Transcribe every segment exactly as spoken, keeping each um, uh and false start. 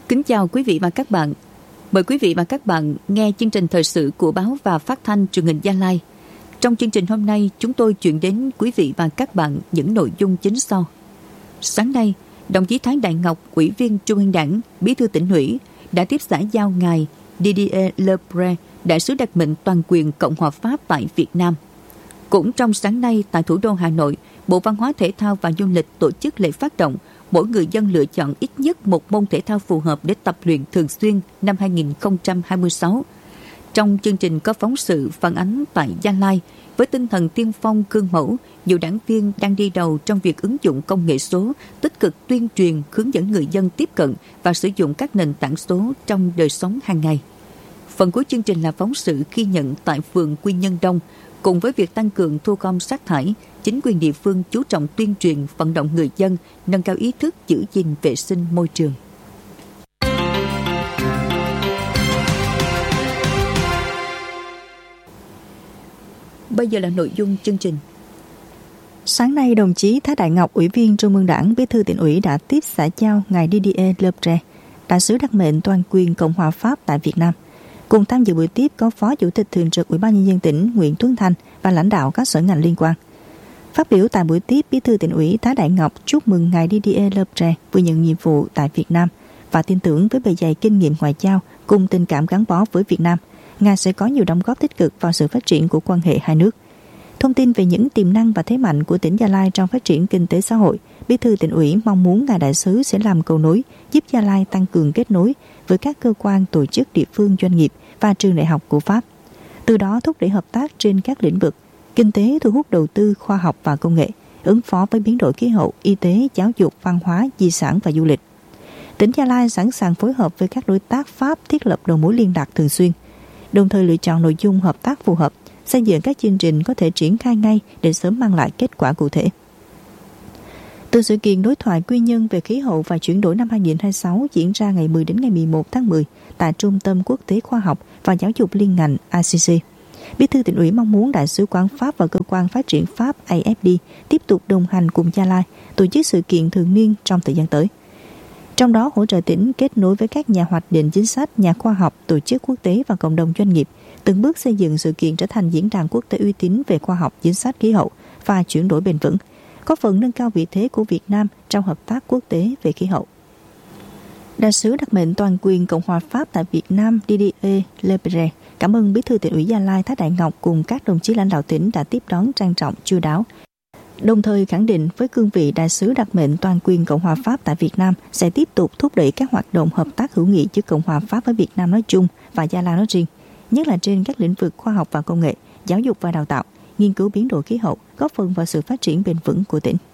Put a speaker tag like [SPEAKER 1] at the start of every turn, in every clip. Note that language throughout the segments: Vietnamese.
[SPEAKER 1] Kính chào quý vị và các bạn. Mời quý vị và các bạn nghe chương trình thời sự của báo và phát thanh truyền hình Gia Lai. Trong chương trình hôm nay, chúng tôi chuyển đến quý vị và các bạn những nội dung chính sau. Sáng nay, đồng chí Thái Đại Ngọc, Ủy viên Trung ương Đảng, Bí thư Tỉnh ủy, đã tiếp xã giao ngài Didier Lepre, đại sứ đặc mệnh toàn quyền Cộng hòa Pháp tại Việt Nam. Cũng trong sáng nay, tại thủ đô Hà Nội, Bộ Văn hóa Thể thao và Du lịch tổ chức lễ phát động mỗi người dân lựa chọn ít nhất một môn thể thao phù hợp để tập luyện thường xuyên năm hai không hai sáu. Trong chương trình có phóng sự phản ánh tại Gia Lai, với tinh thần tiên phong gương mẫu, nhiều đảng viên đang đi đầu trong việc ứng dụng công nghệ số, tích cực tuyên truyền, hướng dẫn người dân tiếp cận và sử dụng các nền tảng số trong đời sống hàng ngày. Phần cuối chương trình là phóng sự ghi nhận tại phường Quy Nhơn Đông. Cùng với việc tăng cường thu gom rác thải, chính quyền địa phương chú trọng tuyên truyền, vận động người dân nâng cao ý thức giữ gìn vệ sinh môi trường. Bây giờ là nội dung chương trình.
[SPEAKER 2] Sáng nay, đồng chí Thái Đại Ngọc, Ủy viên Trung ương Đảng, Bí thư Tỉnh ủy đã tiếp xã giao ngài Didier Lepre, đại sứ đặc mệnh toàn quyền Cộng hòa Pháp tại Việt Nam. Cùng tham dự buổi tiếp có Phó Chủ tịch Thường trực Ủy ban Nhân dân tỉnh Nguyễn Tuấn Thanh và lãnh đạo các sở ngành liên quan. Phát biểu tại buổi tiếp, Bí thư Tỉnh ủy Thái Đại Ngọc chúc mừng ngài Didier Lepre vừa nhận nhiệm vụ tại Việt Nam và tin tưởng với bề dày kinh nghiệm ngoại giao cùng tình cảm gắn bó với Việt Nam, ngài sẽ có nhiều đóng góp tích cực vào sự phát triển của quan hệ hai nước. Thông tin về những tiềm năng và thế mạnh của tỉnh Gia Lai trong phát triển kinh tế xã hội, Bí thư Tỉnh ủy mong muốn ngài đại sứ sẽ làm cầu nối giúp Gia Lai tăng cường kết nối với các cơ quan, tổ chức địa phương, doanh nghiệp và trường đại học của Pháp. Từ đó thúc đẩy hợp tác trên các lĩnh vực kinh tế, thu hút đầu tư, khoa học và công nghệ, ứng phó với biến đổi khí hậu, y tế, giáo dục, văn hóa, di sản và du lịch. Tỉnh Gia Lai sẵn sàng phối hợp với các đối tác Pháp thiết lập đầu mối liên lạc thường xuyên, đồng thời lựa chọn nội dung hợp tác phù hợp, xây dựng các chương trình có thể triển khai ngay để sớm mang lại kết quả cụ thể. Từ sự kiện đối thoại Quy Nhơn về khí hậu và chuyển đổi năm hai không hai sáu diễn ra ngày mười đến ngày mười một tháng mười tại Trung tâm Quốc tế Khoa học và Giáo dục Liên ngành I C C, Bí thư Tỉnh ủy mong muốn Đại sứ quán Pháp và Cơ quan Phát triển Pháp A F D tiếp tục đồng hành cùng Gia Lai tổ chức sự kiện thường niên trong thời gian tới. Trong đó hỗ trợ tỉnh kết nối với các nhà hoạch định chính sách, nhà khoa học, tổ chức quốc tế và cộng đồng doanh nghiệp, từng bước xây dựng sự kiện trở thành diễn đàn quốc tế uy tín về khoa học, chính sách khí hậu và chuyển đổi bền vững, có phần nâng cao vị thế của Việt Nam trong hợp tác quốc tế về khí hậu. Đại sứ đặc mệnh toàn quyền Cộng hòa Pháp tại Việt Nam Didier Lepre cảm ơn Bí thư Tỉnh ủy Gia Lai Thái Đại Ngọc cùng các đồng chí lãnh đạo tỉnh đã tiếp đón trang trọng, chu đáo. Đồng thời khẳng định với cương vị đại sứ đặc mệnh toàn quyền Cộng hòa Pháp tại Việt Nam sẽ tiếp tục thúc đẩy các hoạt động hợp tác hữu nghị giữa Cộng hòa Pháp với Việt Nam nói chung và Gia Lai nói riêng, nhất là trên các lĩnh vực khoa học và công nghệ, giáo dục và đào tạo, nghiên cứu biến đổi khí hậu, góp phần vào sự phát triển bền vững của tỉnh.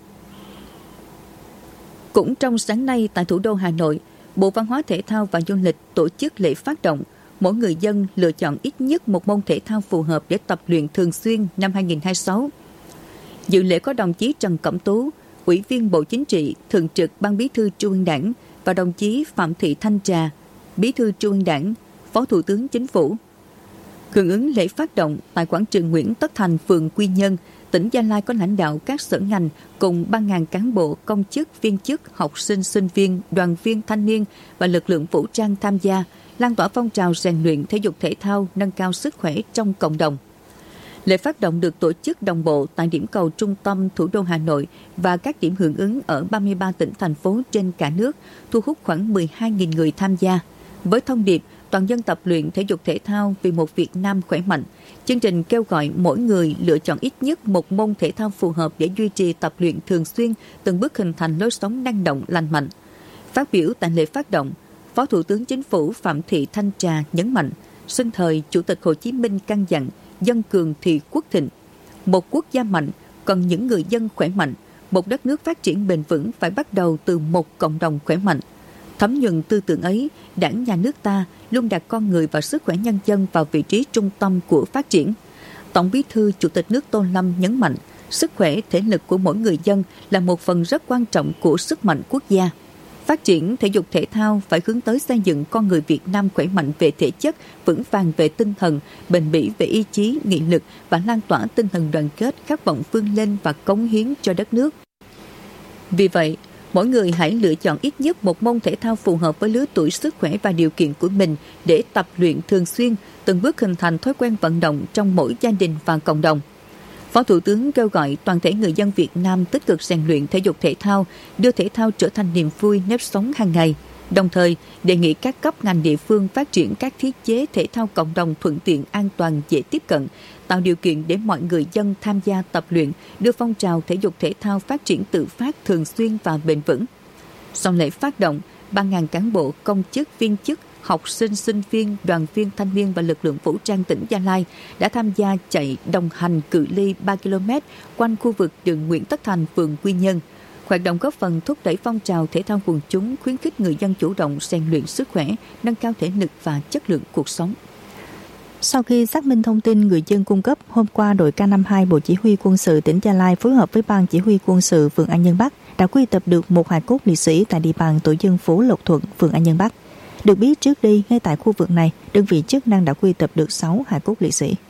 [SPEAKER 1] Cũng trong sáng nay tại thủ đô Hà Nội, Bộ Văn hóa Thể thao và Du lịch tổ chức lễ phát động mỗi người dân lựa chọn ít nhất một môn thể thao phù hợp để tập luyện thường xuyên năm hai không hai sáu. Dự lễ có đồng chí Trần Cẩm Tú, Ủy viên Bộ Chính trị, Thường trực Ban Bí thư Trung ương Đảng và đồng chí Phạm Thị Thanh Trà, Bí thư Trung ương Đảng, Phó Thủ tướng Chính phủ. Hưởng ứng lễ phát động tại quảng trường Nguyễn Tất Thành, phường Quy Nhơn, tỉnh Gia Lai có lãnh đạo các sở ngành cùng ba nghìn cán bộ, công chức, viên chức, học sinh, sinh viên, đoàn viên thanh niên và lực lượng vũ trang tham gia, lan tỏa phong trào rèn luyện thể dục thể thao, nâng cao sức khỏe trong cộng đồng. Lễ phát động được tổ chức đồng bộ tại điểm cầu trung tâm thủ đô Hà Nội và các điểm hưởng ứng ở ba mươi ba tỉnh, thành phố trên cả nước, thu hút khoảng mười hai nghìn người tham gia. Với thông điệp toàn dân tập luyện thể dục thể thao vì một Việt Nam khỏe mạnh, chương trình kêu gọi mỗi người lựa chọn ít nhất một môn thể thao phù hợp để duy trì tập luyện thường xuyên, từng bước hình thành lối sống năng động, lành mạnh. Phát biểu tại lễ phát động, Phó Thủ tướng Chính phủ Phạm Thị Thanh Trà nhấn mạnh, sinh thời Chủ tịch Hồ Chí Minh căn dặn, dân cường thì quốc thịnh. Một quốc gia mạnh cần những người dân khỏe mạnh. Một đất nước phát triển bền vững phải bắt đầu từ một cộng đồng khỏe mạnh. Thấm nhuần tư tưởng ấy, Đảng, Nhà nước ta luôn đặt con người và sức khỏe nhân dân vào vị trí trung tâm của phát triển. Tổng Bí thư Chủ tịch nước Tô Lâm nhấn mạnh, sức khỏe, thể lực của mỗi người dân là một phần rất quan trọng của sức mạnh quốc gia. Phát triển thể dục thể thao phải hướng tới xây dựng con người Việt Nam khỏe mạnh về thể chất, vững vàng về tinh thần, bền bỉ về ý chí, nghị lực và lan tỏa tinh thần đoàn kết, khát vọng vươn lên và cống hiến cho đất nước. Vì vậy, Mỗi người hãy lựa chọn ít nhất một môn thể thao phù hợp với lứa tuổi, sức khỏe và điều kiện của mình để tập luyện thường xuyên, từng bước hình thành thói quen vận động trong mỗi gia đình và cộng đồng. Phó Thủ tướng kêu gọi toàn thể người dân Việt Nam tích cực rèn luyện thể dục thể thao, đưa thể thao trở thành niềm vui nếp sống hàng ngày. Đồng thời, đề nghị các cấp ngành địa phương phát triển các thiết chế thể thao cộng đồng thuận tiện, an toàn, dễ tiếp cận, tạo điều kiện để mọi người dân tham gia tập luyện, đưa phong trào thể dục thể thao phát triển tự phát, thường xuyên và bền vững. Sau lễ phát động, ba nghìn cán bộ, công chức, viên chức, học sinh, sinh viên, đoàn viên thanh niên và lực lượng vũ trang tỉnh Gia Lai đã tham gia chạy đồng hành cự ly ba ki lô mét quanh khu vực đường Nguyễn Tất Thành, phường Quy Nhơn. Hoạt động góp phần thúc đẩy phong trào thể thao quần chúng, khuyến khích người dân chủ động rèn luyện sức khỏe, nâng cao thể lực và chất lượng cuộc sống.
[SPEAKER 2] Sau khi xác minh thông tin người dân cung cấp, hôm qua đội K năm mươi hai Bộ Chỉ huy Quân sự tỉnh Gia Lai phối hợp với Ban Chỉ huy Quân sự phường An Nhân Bắc đã quy tập được một hài cốt liệt sĩ tại địa bàn tổ dân phố Lộc Thuận, phường An Nhân Bắc. Được biết trước đây, ngay tại khu vực này, đơn vị chức năng đã quy tập được sáu hài cốt liệt sĩ.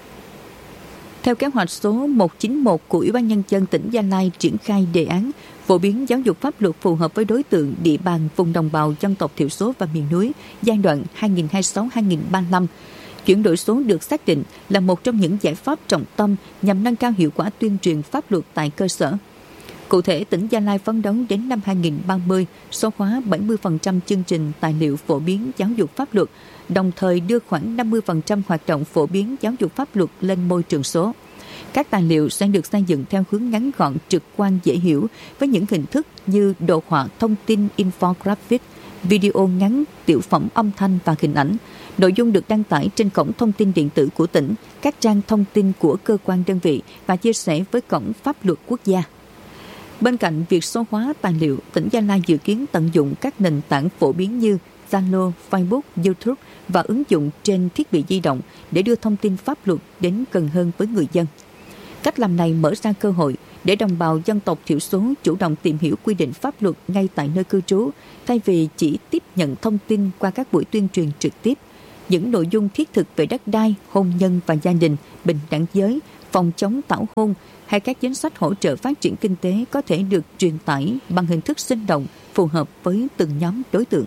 [SPEAKER 1] Theo kế hoạch số một chín một của Ủy ban Nhân dân tỉnh Gia Lai triển khai đề án phổ biến giáo dục pháp luật phù hợp với đối tượng địa bàn vùng đồng bào dân tộc thiểu số và miền núi giai đoạn hai nghìn không trăm hai mươi sáu đến hai nghìn không trăm ba mươi lăm, chuyển đổi số được xác định là một trong những giải pháp trọng tâm nhằm nâng cao hiệu quả tuyên truyền pháp luật tại cơ sở. Cụ thể, tỉnh Gia Lai phấn đấu đến năm hai nghìn không trăm ba mươi số hóa bảy mươi phần trăm chương trình tài liệu phổ biến giáo dục pháp luật, đồng thời đưa khoảng năm mươi phần trăm hoạt động phổ biến giáo dục pháp luật lên môi trường số. Các tài liệu sẽ được xây dựng theo hướng ngắn gọn, trực quan, dễ hiểu với những hình thức như đồ họa thông tin, infographic, video ngắn, tiểu phẩm âm thanh và hình ảnh. Nội dung được đăng tải trên cổng thông tin điện tử của tỉnh, các trang thông tin của cơ quan đơn vị và chia sẻ với cổng pháp luật quốc gia. Bên cạnh việc số hóa tài liệu, tỉnh Gia Lai dự kiến tận dụng các nền tảng phổ biến như Zalo, Facebook, YouTube và ứng dụng trên thiết bị di động để đưa thông tin pháp luật đến gần hơn với người dân. Cách làm này mở ra cơ hội để đồng bào dân tộc thiểu số chủ động tìm hiểu quy định pháp luật ngay tại nơi cư trú, thay vì chỉ tiếp nhận thông tin qua các buổi tuyên truyền trực tiếp. Những nội dung thiết thực về đất đai, hôn nhân và gia đình, bình đẳng giới, phòng chống tảo hôn hay các chính sách hỗ trợ phát triển kinh tế có thể được truyền tải bằng hình thức sinh động, phù hợp với từng nhóm đối tượng.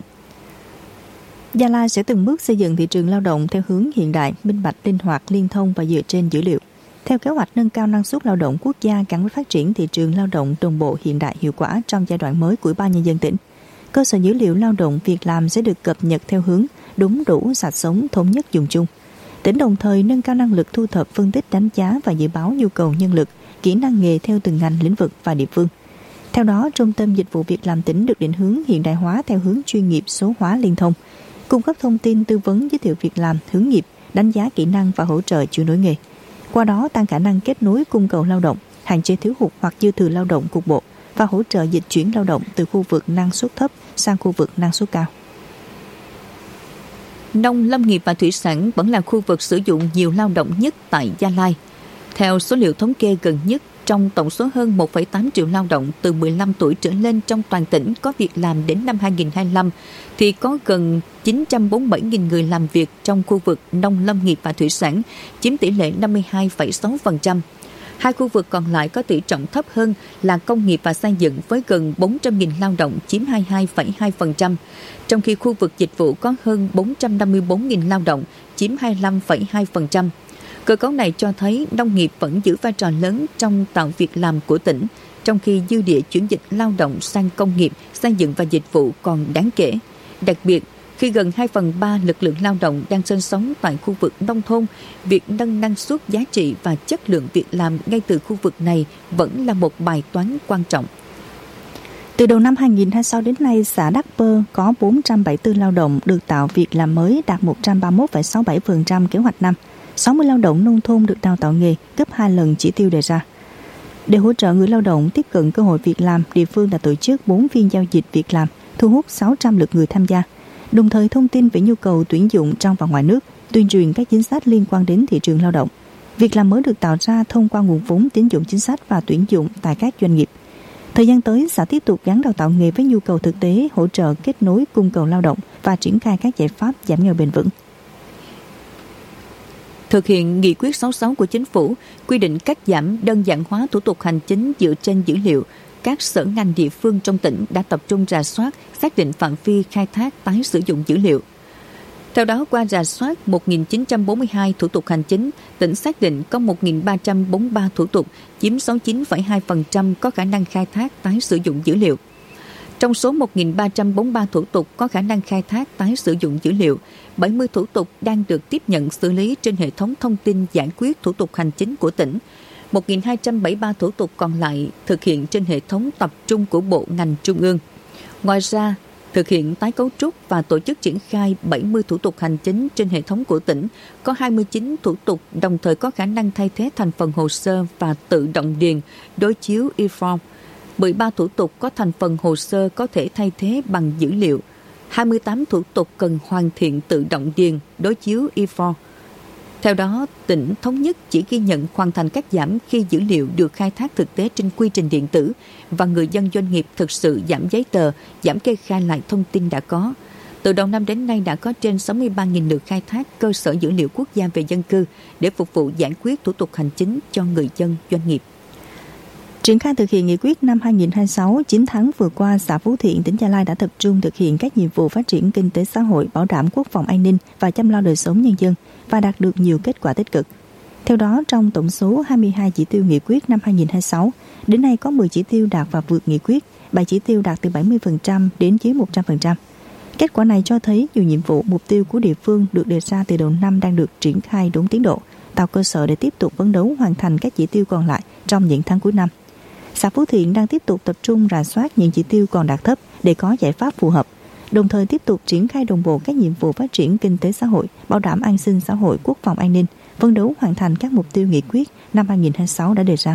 [SPEAKER 2] Gia Lai sẽ từng bước xây dựng thị trường lao động theo hướng hiện đại, minh bạch, linh hoạt, liên thông và dựa trên dữ liệu. Theo kế hoạch nâng cao năng suất lao động quốc gia gắn với phát triển thị trường lao động đồng bộ, hiện đại, hiệu quả trong giai đoạn mới của Ủy ban Nhân dân tỉnh, cơ sở dữ liệu lao động việc làm sẽ được cập nhật theo hướng đúng, đủ, sạch, sống, thống nhất, dùng chung. Tỉnh đồng thời nâng cao năng lực thu thập, phân tích, đánh giá và dự báo nhu cầu nhân lực, kỹ năng nghề theo từng ngành, lĩnh vực và địa phương. Theo đó, Trung tâm Dịch vụ Việc làm tỉnh được định hướng hiện đại hóa theo hướng chuyên nghiệp, số hóa, liên thông, cung cấp thông tin, tư vấn, giới thiệu việc làm, hướng nghiệp, đánh giá kỹ năng và hỗ trợ chuyển đổi nghề. Qua đó tăng khả năng kết nối cung cầu lao động, hạn chế thiếu hụt hoặc dư thừa lao động cục bộ và hỗ trợ dịch chuyển lao động từ khu vực năng suất thấp sang khu vực năng suất cao.
[SPEAKER 1] Nông lâm nghiệp và thủy sản vẫn là khu vực sử dụng nhiều lao động nhất tại Gia Lai. Theo số liệu thống kê gần nhất, trong tổng số hơn một phẩy tám triệu lao động từ mười lăm tuổi trở lên trong toàn tỉnh có việc làm đến năm hai nghìn không trăm hai mươi lăm, thì có gần chín trăm bốn mươi bảy nghìn người làm việc trong khu vực nông lâm nghiệp và thủy sản, chiếm tỷ lệ năm mươi hai phẩy sáu phần trăm. Hai khu vực còn lại có tỷ trọng thấp hơn là công nghiệp và xây dựng với gần bốn trăm nghìn lao động, chiếm hai mươi hai phẩy hai phần trăm, trong khi khu vực dịch vụ có hơn bốn trăm năm mươi bốn nghìn lao động, chiếm hai mươi lăm phẩy hai phần trăm. Cơ cấu này cho thấy nông nghiệp vẫn giữ vai trò lớn trong tạo việc làm của tỉnh, trong khi dư địa chuyển dịch lao động sang công nghiệp, xây dựng và dịch vụ còn đáng kể. Đặc biệt, khi gần hai phần ba lực lượng lao động đang sinh sống tại khu vực nông thôn, việc nâng năng suất, giá trị và chất lượng việc làm ngay từ khu vực này vẫn là một bài toán quan trọng.
[SPEAKER 2] Từ đầu năm hai nghìn không trăm hai mươi sáu đến nay, xã Đắc Pơ có bốn trăm bảy mươi tư lao động được tạo việc làm mới, đạt một trăm ba mươi mốt phẩy sáu mươi bảy phần trăm kế hoạch năm. sáu mươi lao động nông thôn được đào tạo nghề, gấp hai lần chỉ tiêu đề ra. Để hỗ trợ người lao động tiếp cận cơ hội việc làm, địa phương đã tổ chức bốn phiên giao dịch việc làm, thu hút sáu trăm lượt người tham gia, đồng thời thông tin về nhu cầu tuyển dụng trong và ngoài nước, tuyên truyền các chính sách liên quan đến thị trường lao động. Việc làm mới được tạo ra thông qua nguồn vốn tín dụng chính sách và tuyển dụng tại các doanh nghiệp. Thời gian tới, xã tiếp tục gắn đào tạo nghề với nhu cầu thực tế, hỗ trợ kết nối cung cầu lao động và triển khai các giải pháp giảm nghèo bền vững.
[SPEAKER 1] Thực hiện nghị quyết sáu mươi sáu của Chính phủ quy định cắt giảm đơn giản hóa thủ tục hành chính dựa trên dữ liệu, các sở ngành địa phương trong tỉnh đã tập trung rà soát, xác định phạm vi khai thác tái sử dụng dữ liệu. Theo đó, qua rà soát một nghìn chín trăm bốn mươi hai thủ tục hành chính, tỉnh xác định có một nghìn ba trăm bốn mươi ba thủ tục, chiếm sáu mươi chín phẩy hai phần trăm có khả năng khai thác tái sử dụng dữ liệu. Trong số một nghìn ba trăm bốn mươi ba thủ tục có khả năng khai thác tái sử dụng dữ liệu, bảy mươi thủ tục đang được tiếp nhận xử lý trên hệ thống thông tin giải quyết thủ tục hành chính của tỉnh. một nghìn hai trăm bảy mươi ba thủ tục còn lại thực hiện trên hệ thống tập trung của bộ ngành trung ương. Ngoài ra, thực hiện tái cấu trúc và tổ chức triển khai bảy mươi thủ tục hành chính trên hệ thống của tỉnh, có hai mươi chín thủ tục đồng thời có khả năng thay thế thành phần hồ sơ và tự động điền, đối chiếu e-form. mười ba thủ tục có thành phần hồ sơ có thể thay thế bằng dữ liệu. hai mươi tám thủ tục cần hoàn thiện tự động điền, đối chiếu e-form. Theo đó, tỉnh thống nhất chỉ ghi nhận hoàn thành cắt giảm khi dữ liệu được khai thác thực tế trên quy trình điện tử và người dân doanh nghiệp thực sự giảm giấy tờ, giảm kê khai lại thông tin đã có. Từ đầu năm đến nay đã có trên sáu mươi ba nghìn lượt khai thác cơ sở dữ liệu quốc gia về dân cư để phục vụ giải quyết thủ tục hành chính cho người dân doanh nghiệp.
[SPEAKER 2] Triển khai thực hiện nghị quyết năm hai nghìn không trăm hai mươi sáu, chín tháng vừa qua, xã Phú Thiện, tỉnh Gia Lai đã tập trung thực hiện các nhiệm vụ phát triển kinh tế xã hội, bảo đảm quốc phòng an ninh và chăm lo đời sống nhân dân và đạt được nhiều kết quả tích cực. Theo đó, trong tổng số hai mươi hai chỉ tiêu nghị quyết năm hai nghìn không trăm hai mươi sáu, đến nay có mười chỉ tiêu đạt và vượt nghị quyết, bảy chỉ tiêu đạt từ bảy mươi phần trăm đến dưới một trăm phần trăm. Kết quả này cho thấy nhiều nhiệm vụ, mục tiêu của địa phương được đề ra từ đầu năm đang được triển khai đúng tiến độ, tạo cơ sở để tiếp tục phấn đấu hoàn thành các chỉ tiêu còn lại trong những tháng cuối năm. Xã Phú Thiện đang tiếp tục tập trung rà soát những chỉ tiêu còn đạt thấp để có giải pháp phù hợp, đồng thời tiếp tục triển khai đồng bộ các nhiệm vụ phát triển kinh tế xã hội, bảo đảm an sinh xã hội, quốc phòng an ninh, phấn đấu hoàn thành các mục tiêu nghị quyết năm hai nghìn không trăm hai mươi sáu đã đề ra.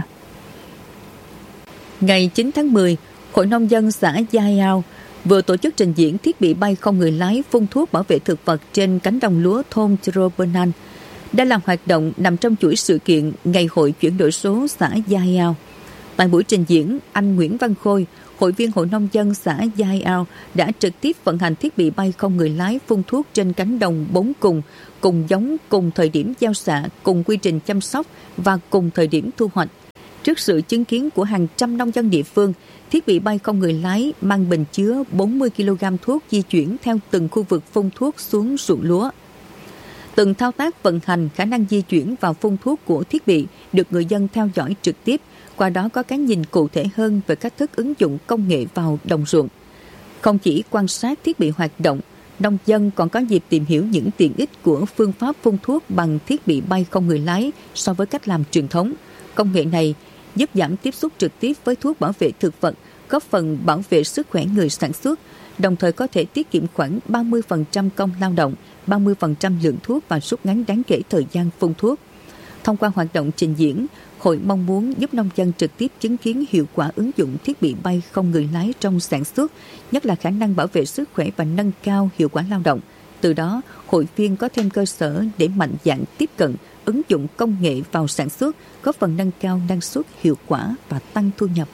[SPEAKER 1] Ngày chín tháng mười, Hội Nông dân xã Giaiao vừa tổ chức trình diễn thiết bị bay không người lái phun thuốc bảo vệ thực vật trên cánh đồng lúa thôn Trobernan. Đây là hoạt động nằm trong chuỗi sự kiện Ngày hội chuyển đổi số xã Giaiao. Tại buổi trình diễn, anh Nguyễn Văn Khôi, hội viên Hội Nông dân xã Giaiao đã trực tiếp vận hành thiết bị bay không người lái phun thuốc trên cánh đồng bốn cùng, cùng giống, cùng thời điểm gieo xạ, cùng quy trình chăm sóc và cùng thời điểm thu hoạch. Trước sự chứng kiến của hàng trăm nông dân địa phương, thiết bị bay không người lái mang bình chứa bốn mươi ki lô gam thuốc di chuyển theo từng khu vực phun thuốc xuống ruộng lúa. Từng thao tác vận hành, khả năng di chuyển và phun thuốc của thiết bị được người dân theo dõi trực tiếp, qua đó có cái nhìn cụ thể hơn về cách thức ứng dụng công nghệ vào đồng ruộng. Không chỉ quan sát thiết bị hoạt động, nông dân còn có dịp tìm hiểu những tiện ích của phương pháp phun thuốc bằng thiết bị bay không người lái so với cách làm truyền thống. Công nghệ này giúp giảm tiếp xúc trực tiếp với thuốc bảo vệ thực vật, góp phần bảo vệ sức khỏe người sản xuất, đồng thời có thể tiết kiệm khoảng ba mươi phần trăm công lao động, ba mươi phần trăm lượng thuốc và rút ngắn đáng kể thời gian phun thuốc. Thông qua hoạt động trình diễn, Hội mong muốn giúp nông dân trực tiếp chứng kiến hiệu quả ứng dụng thiết bị bay không người lái trong sản xuất, nhất là khả năng bảo vệ sức khỏe và nâng cao hiệu quả lao động. Từ đó, hội viên có thêm cơ sở để mạnh dạn tiếp cận, ứng dụng công nghệ vào sản xuất, góp phần nâng cao năng suất, hiệu quả và tăng thu nhập.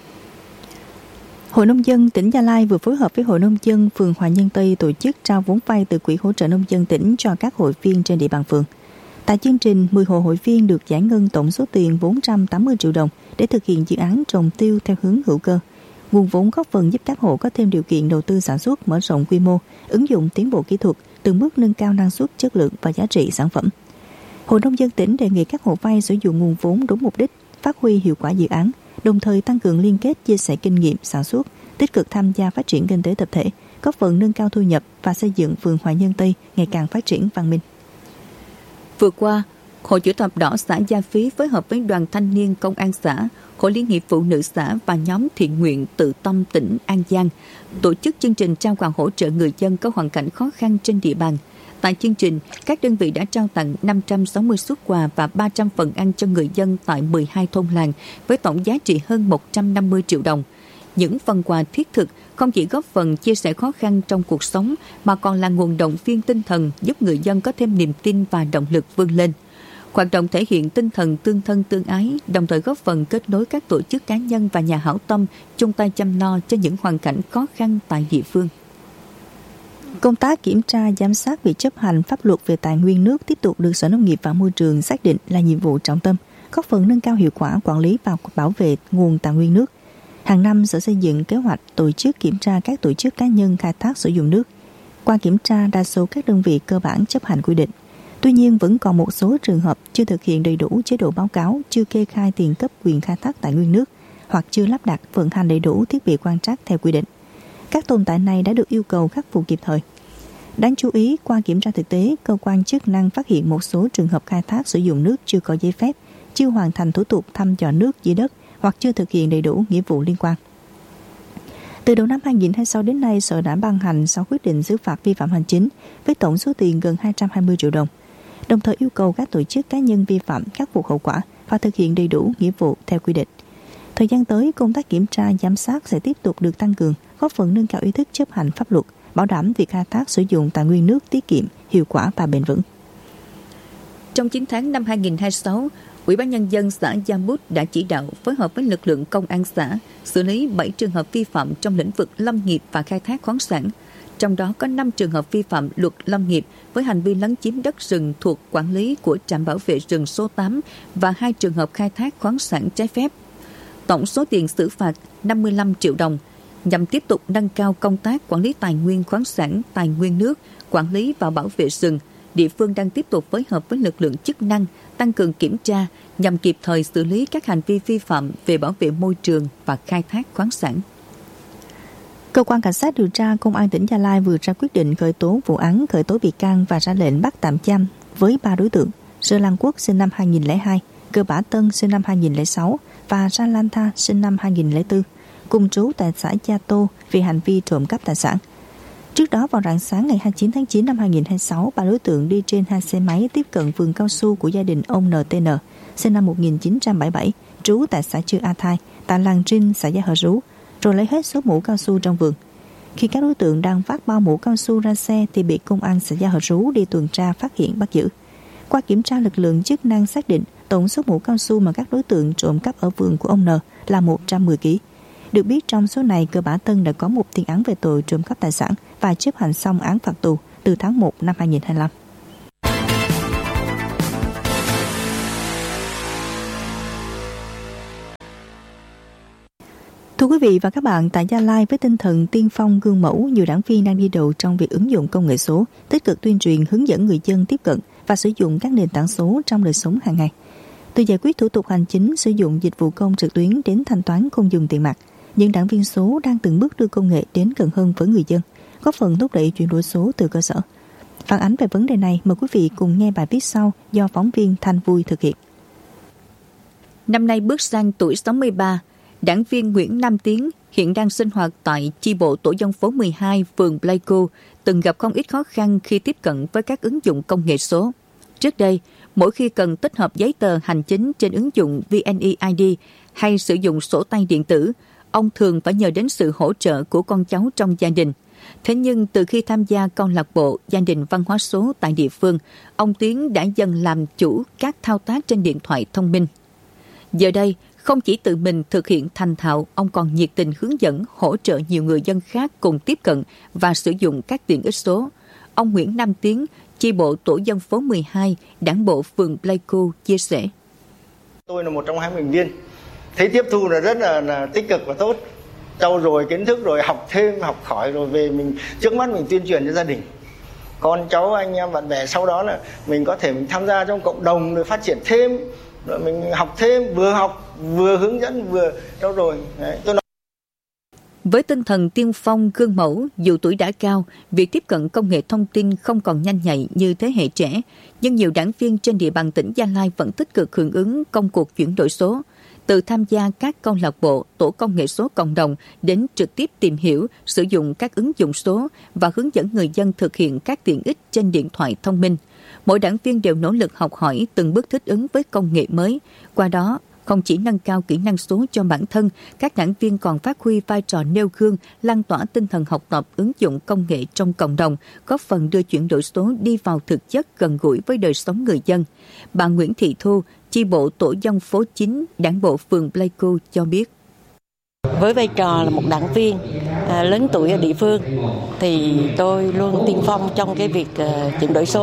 [SPEAKER 2] Hội Nông dân tỉnh Gia Lai vừa phối hợp với Hội Nông dân phường Hòa Nhân Tây tổ chức trao vốn vay từ Quỹ hỗ trợ nông dân tỉnh cho các hội viên trên địa bàn phường. Tại chương trình, mười hộ hội viên được giải ngân tổng số tiền bốn trăm tám mươi triệu đồng để thực hiện dự án trồng tiêu theo hướng hữu cơ. Nguồn vốn góp phần giúp các hộ có thêm điều kiện đầu tư sản xuất, mở rộng quy mô, ứng dụng tiến bộ kỹ thuật, từng bước nâng cao năng suất, chất lượng và giá trị sản phẩm. Hội Nông dân tỉnh đề nghị các hộ vay sử dụng nguồn vốn đúng mục đích, phát huy hiệu quả dự án, đồng thời tăng cường liên kết, chia sẻ kinh nghiệm sản xuất, tích cực tham gia phát triển kinh tế tập thể, góp phần nâng cao thu nhập và xây dựng phường Hòa Nhân Tây ngày càng phát triển văn minh.
[SPEAKER 1] Vừa qua, Hội Chữ thập đỏ xã Gia Phí phối hợp với Đoàn Thanh niên Công an xã, Hội Liên hiệp Phụ nữ xã và nhóm thiện nguyện Tự Tâm tỉnh An Giang tổ chức chương trình trao quà hỗ trợ người dân có hoàn cảnh khó khăn trên địa bàn. Tại chương trình, các đơn vị đã trao tặng năm trăm sáu mươi suất quà và ba trăm phần ăn cho người dân tại mười hai thôn làng với tổng giá trị hơn một trăm năm mươi triệu đồng. Những phần quà thiết thực không chỉ góp phần chia sẻ khó khăn trong cuộc sống mà còn là nguồn động viên tinh thần giúp người dân có thêm niềm tin và động lực vươn lên. Hoạt động thể hiện tinh thần tương thân tương ái, đồng thời góp phần kết nối các tổ chức cá nhân và nhà hảo tâm chung tay chăm lo cho những hoàn cảnh khó khăn tại địa phương.
[SPEAKER 2] Công tác kiểm tra, giám sát việc chấp hành pháp luật về tài nguyên nước tiếp tục được Sở Nông nghiệp và Môi trường xác định là nhiệm vụ trọng tâm, góp phần nâng cao hiệu quả quản lý và bảo vệ nguồn tài nguyên nước. Hàng năm, Sở Xây dựng kế hoạch tổ chức kiểm tra các tổ chức cá nhân khai thác sử dụng nước. Qua kiểm tra, đa số các đơn vị cơ bản chấp hành quy định. Tuy nhiên, vẫn còn một số trường hợp chưa thực hiện đầy đủ chế độ báo cáo, chưa kê khai tiền cấp quyền khai thác tài nguyên nước, hoặc chưa lắp đặt vận hành đầy đủ thiết bị quan trắc theo quy định. Các tồn tại này đã được yêu cầu khắc phục kịp thời. Đáng chú ý, qua kiểm tra thực tế, cơ quan chức năng phát hiện một số trường hợp khai thác sử dụng nước chưa có giấy phép, chưa hoàn thành thủ tục thăm dò nước dưới đất hoặc chưa thực hiện đầy đủ nghĩa vụ liên quan. Từ đầu năm hai nghìn không trăm hai mươi sáu đến nay, Sở đã ban hành sáu quyết định xử phạt vi phạm hành chính với tổng số tiền gần hai trăm hai mươi triệu đồng, đồng thời yêu cầu các tổ chức cá nhân vi phạm khắc phục hậu quả và thực hiện đầy đủ nghĩa vụ theo quy định. Thời gian tới, công tác kiểm tra, giám sát sẽ tiếp tục được tăng cường, góp phần nâng cao ý thức chấp hành pháp luật, bảo đảm việc khai thác sử dụng tài nguyên nước tiết kiệm, hiệu quả và bền vững.
[SPEAKER 1] Trong chín tháng năm hai nghìn không trăm hai mươi sáu, Ủy ban Nhân dân xã Gia Bút đã chỉ đạo phối hợp với lực lượng công an xã xử lý bảy trường hợp vi phạm trong lĩnh vực lâm nghiệp và khai thác khoáng sản. Trong đó có năm trường hợp vi phạm luật lâm nghiệp với hành vi lấn chiếm đất rừng thuộc quản lý của trạm bảo vệ rừng số tám và hai trường hợp khai thác khoáng sản trái phép. Tổng số tiền xử phạt năm mươi lăm triệu đồng nhằm tiếp tục nâng cao công tác quản lý tài nguyên khoáng sản, tài nguyên nước, quản lý và bảo vệ rừng. Địa phương đang tiếp tục phối hợp với lực lượng chức năng tăng cường kiểm tra nhằm kịp thời xử lý các hành vi vi phạm về bảo vệ môi trường và khai thác khoáng sản.
[SPEAKER 2] Cơ quan Cảnh sát điều tra Công an tỉnh Gia Lai vừa ra quyết định khởi tố vụ án, khởi tố bị can và ra lệnh bắt tạm giam với ba đối tượng: Sơ Lan Quốc sinh năm hai nghìn không trăm lẻ hai, Cơ Bả Tân sinh năm hai nghìn không trăm lẻ sáu và Ra Lan Tha sinh năm hai nghìn không trăm lẻ bốn, cùng trú tại xã Gia Tô vì hành vi trộm cắp tài sản. Trước đó, vào rạng sáng ngày hai mươi chín tháng chín năm hai nghìn không trăm hai mươi sáu, ba đối tượng đi trên hai xe máy tiếp cận vườn cao su của gia đình ông en tê en, sinh năm một nghìn chín trăm bảy mươi bảy, trú tại xã Chư A Thai, tại làng Trinh, xã Gia Hờ Rú, rồi lấy hết số mũ cao su trong vườn. Khi các đối tượng đang vác bao mũ cao su ra xe thì bị công an xã Gia Hờ Rú đi tuần tra phát hiện bắt giữ. Qua kiểm tra, lực lượng chức năng xác định tổng số mũ cao su mà các đối tượng trộm cắp ở vườn của ông N là một trăm mười ki lô gam. Được biết, trong số này, Cơ Bả Tân đã có một tiền án về tội trộm cắp tài sản và chấp hành xong án phạt tù từ tháng một năm hai nghìn không trăm hai mươi lăm. Thưa quý vị và các bạn, tại Gia Lai, với tinh thần tiên phong gương mẫu, nhiều đảng viên đang đi đầu trong việc ứng dụng công nghệ số, tích cực tuyên truyền, hướng dẫn người dân tiếp cận và sử dụng các nền tảng số trong đời sống hàng ngày. Từ giải quyết thủ tục hành chính, sử dụng dịch vụ công trực tuyến đến thanh toán không dùng tiền mặt, những đảng viên số đang từng bước đưa công nghệ đến gần hơn với người dân, góp phần thúc đẩy chuyển đổi số từ cơ sở. Phản ánh về vấn đề này, mời quý vị cùng nghe bài viết sau do phóng viên Thanh Vui thực hiện.
[SPEAKER 1] Năm nay bước sang tuổi sáu mươi ba, đảng viên Nguyễn Nam Tiến hiện đang sinh hoạt tại chi bộ tổ dân phố mười hai, phường Pleiku, từng gặp không ít khó khăn khi tiếp cận với các ứng dụng công nghệ số. Trước đây, mỗi khi cần tích hợp giấy tờ hành chính trên ứng dụng vê en e i đê hay sử dụng sổ tay điện tử, ông thường phải nhờ đến sự hỗ trợ của con cháu trong gia đình. Thế nhưng từ khi tham gia câu lạc bộ gia đình văn hóa số tại địa phương, ông Tiến đã dần làm chủ các thao tác trên điện thoại thông minh. Giờ đây, không chỉ tự mình thực hiện thành thạo, ông còn nhiệt tình hướng dẫn, hỗ trợ nhiều người dân khác cùng tiếp cận và sử dụng các tiện ích số. Ông Nguyễn Nam Tiến, chi bộ tổ dân phố mười hai, đảng bộ phường Pleiku chia sẻ.
[SPEAKER 3] Tôi là một trong hai thành viên, thấy tiếp thu là rất là, là tích cực và tốt, trau dồi kiến thức rồi học thêm, học hỏi rồi về mình trước mắt mình tuyên truyền cho gia đình, con cháu, anh em, bạn bè. Sau đó là mình có thể mình tham gia trong cộng đồng rồi phát triển thêm, rồi mình học thêm, vừa học vừa hướng dẫn vừa trau dồi. Đấy, tôi nói.
[SPEAKER 1] Với tinh thần tiên phong gương mẫu, dù tuổi đã cao, việc tiếp cận công nghệ thông tin không còn nhanh nhạy như thế hệ trẻ, nhưng nhiều đảng viên trên địa bàn tỉnh Gia Lai vẫn tích cực hưởng ứng công cuộc chuyển đổi số. Từ tham gia các câu lạc bộ, tổ công nghệ số cộng đồng đến trực tiếp tìm hiểu, sử dụng các ứng dụng số và hướng dẫn người dân thực hiện các tiện ích trên điện thoại thông minh. Mỗi đảng viên đều nỗ lực học hỏi từng bước thích ứng với công nghệ mới. Qua đó, không chỉ nâng cao kỹ năng số cho bản thân, các đảng viên còn phát huy vai trò nêu gương, lan tỏa tinh thần học tập, ứng dụng công nghệ trong cộng đồng, góp phần đưa chuyển đổi số đi vào thực chất, gần gũi với đời sống người dân. Bà Nguyễn Thị Thu, chi bộ tổ dân phố chín, đảng bộ phường Pleiku cho biết.
[SPEAKER 4] Với vai trò là một đảng viên à, lớn tuổi ở địa phương, thì tôi luôn tiên phong trong cái việc uh, chuyển đổi số.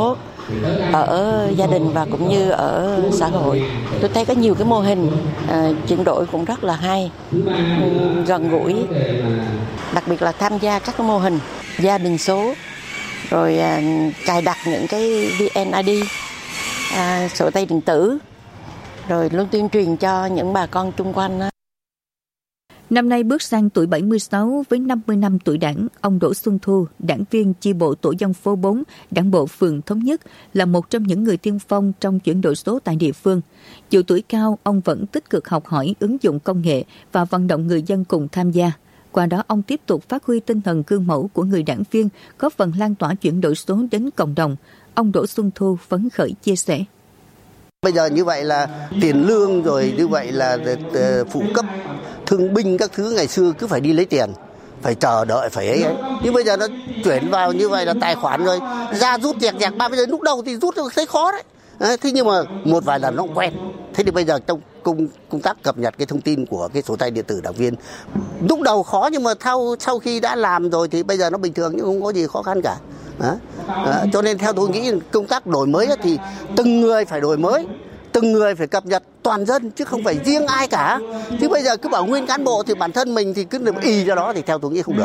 [SPEAKER 4] ở gia đình và cũng như ở xã hội. Tôi thấy có nhiều cái mô hình uh, chuyển đổi cũng rất là hay, gần gũi, đặc biệt là tham gia các cái mô hình gia đình số, rồi uh, cài đặt những cái vê en i đê, uh, sổ tay điện tử, rồi luôn tuyên truyền cho những bà con chung quanh. Uh.
[SPEAKER 1] Năm nay bước sang tuổi bảy mươi sáu với năm mươi năm tuổi đảng, ông Đỗ Xuân Thu, đảng viên chi bộ tổ dân phố bốn, đảng bộ phường Thống Nhất, là một trong những người tiên phong trong chuyển đổi số tại địa phương. Dù tuổi cao, ông vẫn tích cực học hỏi, ứng dụng công nghệ và vận động người dân cùng tham gia. Qua đó, ông tiếp tục phát huy tinh thần gương mẫu của người đảng viên, góp phần lan tỏa chuyển đổi số đến cộng đồng. Ông Đỗ Xuân Thu phấn khởi chia sẻ.
[SPEAKER 5] Bây giờ như vậy là tiền lương rồi, như vậy là phụ cấp thương binh các thứ, ngày xưa cứ phải đi lấy tiền, phải chờ đợi, phải ấy ấy. Nhưng bây giờ nó chuyển vào như vậy là tài khoản rồi, ra rút dẹt dẹt ba, bây giờ lúc đầu thì rút thấy khó đấy. À, thế nhưng mà một vài lần nó cũng quen. Thế thì bây giờ trong công, công tác cập nhật cái thông tin của cái sổ tay điện tử đảng viên, lúc đầu khó nhưng mà sau, sau khi đã làm rồi thì bây giờ nó bình thường, nhưng không có gì khó khăn cả. À, à, cho nên theo tôi nghĩ công tác đổi mới thì từng người phải đổi mới, từng người phải cập nhật toàn dân chứ không phải riêng ai cả. Chứ bây giờ cứ bảo nguyên cán bộ thì bản thân mình thì cứ được y cho đó thì theo tôi nghĩ không được.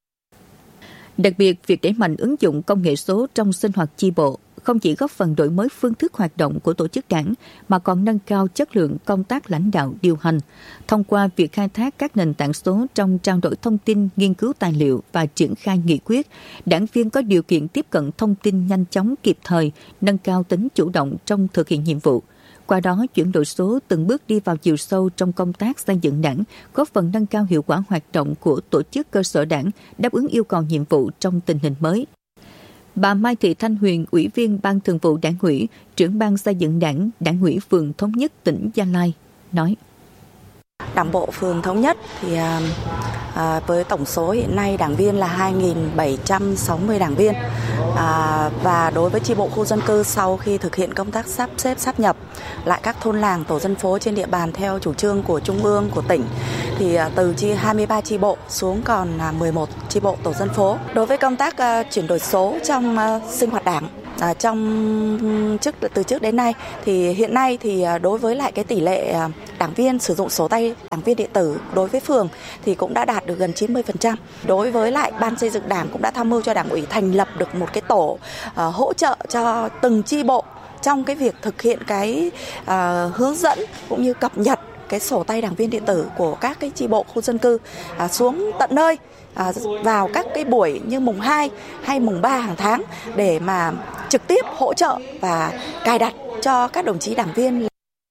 [SPEAKER 1] Đặc biệt, việc đẩy mạnh ứng dụng công nghệ số trong sinh hoạt chi bộ không chỉ góp phần đổi mới phương thức hoạt động của tổ chức đảng mà còn nâng cao chất lượng công tác lãnh đạo điều hành. Thông qua việc khai thác các nền tảng số trong trao đổi thông tin, nghiên cứu tài liệu và triển khai nghị quyết, đảng viên có điều kiện tiếp cận thông tin nhanh chóng, kịp thời, nâng cao tính chủ động trong thực hiện nhiệm vụ. Qua đó, chuyển đổi số từng bước đi vào chiều sâu trong công tác xây dựng đảng, góp phần nâng cao hiệu quả hoạt động của tổ chức cơ sở đảng, đáp ứng yêu cầu nhiệm vụ trong tình hình mới. Bà Mai Thị Thanh Huyền, Ủy viên Ban Thường vụ Đảng ủy, trưởng Ban xây dựng Đảng, Đảng ủy phường Thống Nhất, tỉnh Gia Lai, nói.
[SPEAKER 6] Đảng bộ phường Thống Nhất thì à, với tổng số hiện nay đảng viên là hai nghìn bảy trăm sáu mươi đảng viên. À, và đối với chi bộ khu dân cư, sau khi thực hiện công tác sắp xếp sáp nhập lại các thôn làng tổ dân phố trên địa bàn theo chủ trương của Trung ương, của tỉnh, thì à, từ chi hai mươi ba chi bộ xuống còn à, mười một chi bộ tổ dân phố. Đối với công tác à, chuyển đổi số trong à, sinh hoạt đảng, À, trong trước từ trước đến nay thì hiện nay thì đối với lại cái tỷ lệ đảng viên sử dụng sổ tay đảng viên điện tử đối với phường thì cũng đã đạt được gần chín mươi phần trăm. Đối với lại ban xây dựng đảng cũng đã tham mưu cho đảng ủy thành lập được một cái tổ uh, hỗ trợ cho từng chi bộ trong cái việc thực hiện cái uh, hướng dẫn cũng như cập nhật cái sổ tay đảng viên điện tử của các cái chi bộ khu dân cư uh, xuống tận nơi. À, vào các cái buổi như mùng hai hay mùng ba hàng tháng để mà trực tiếp hỗ trợ và cài đặt cho các đồng chí đảng viên.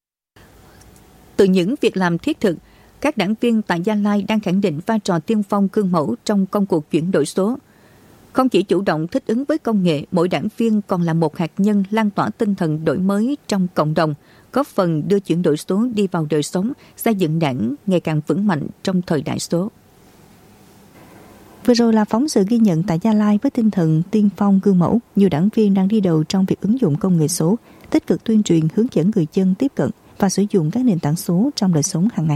[SPEAKER 1] Từ những việc làm thiết thực, các đảng viên tại Gia Lai đang khẳng định vai trò tiên phong gương mẫu trong công cuộc chuyển đổi số. Không chỉ chủ động thích ứng với công nghệ, mỗi đảng viên còn là một hạt nhân lan tỏa tinh thần đổi mới trong cộng đồng, góp phần đưa chuyển đổi số đi vào đời sống, xây dựng đảng ngày càng vững mạnh trong thời đại số.
[SPEAKER 2] Vừa rồi là phóng sự ghi nhận tại Gia Lai với tinh thần tiên phong gương mẫu. Nhiều đảng viên đang đi đầu trong việc ứng dụng công nghệ số, tích cực tuyên truyền hướng dẫn người dân tiếp cận và sử dụng các nền tảng số trong đời sống hàng ngày.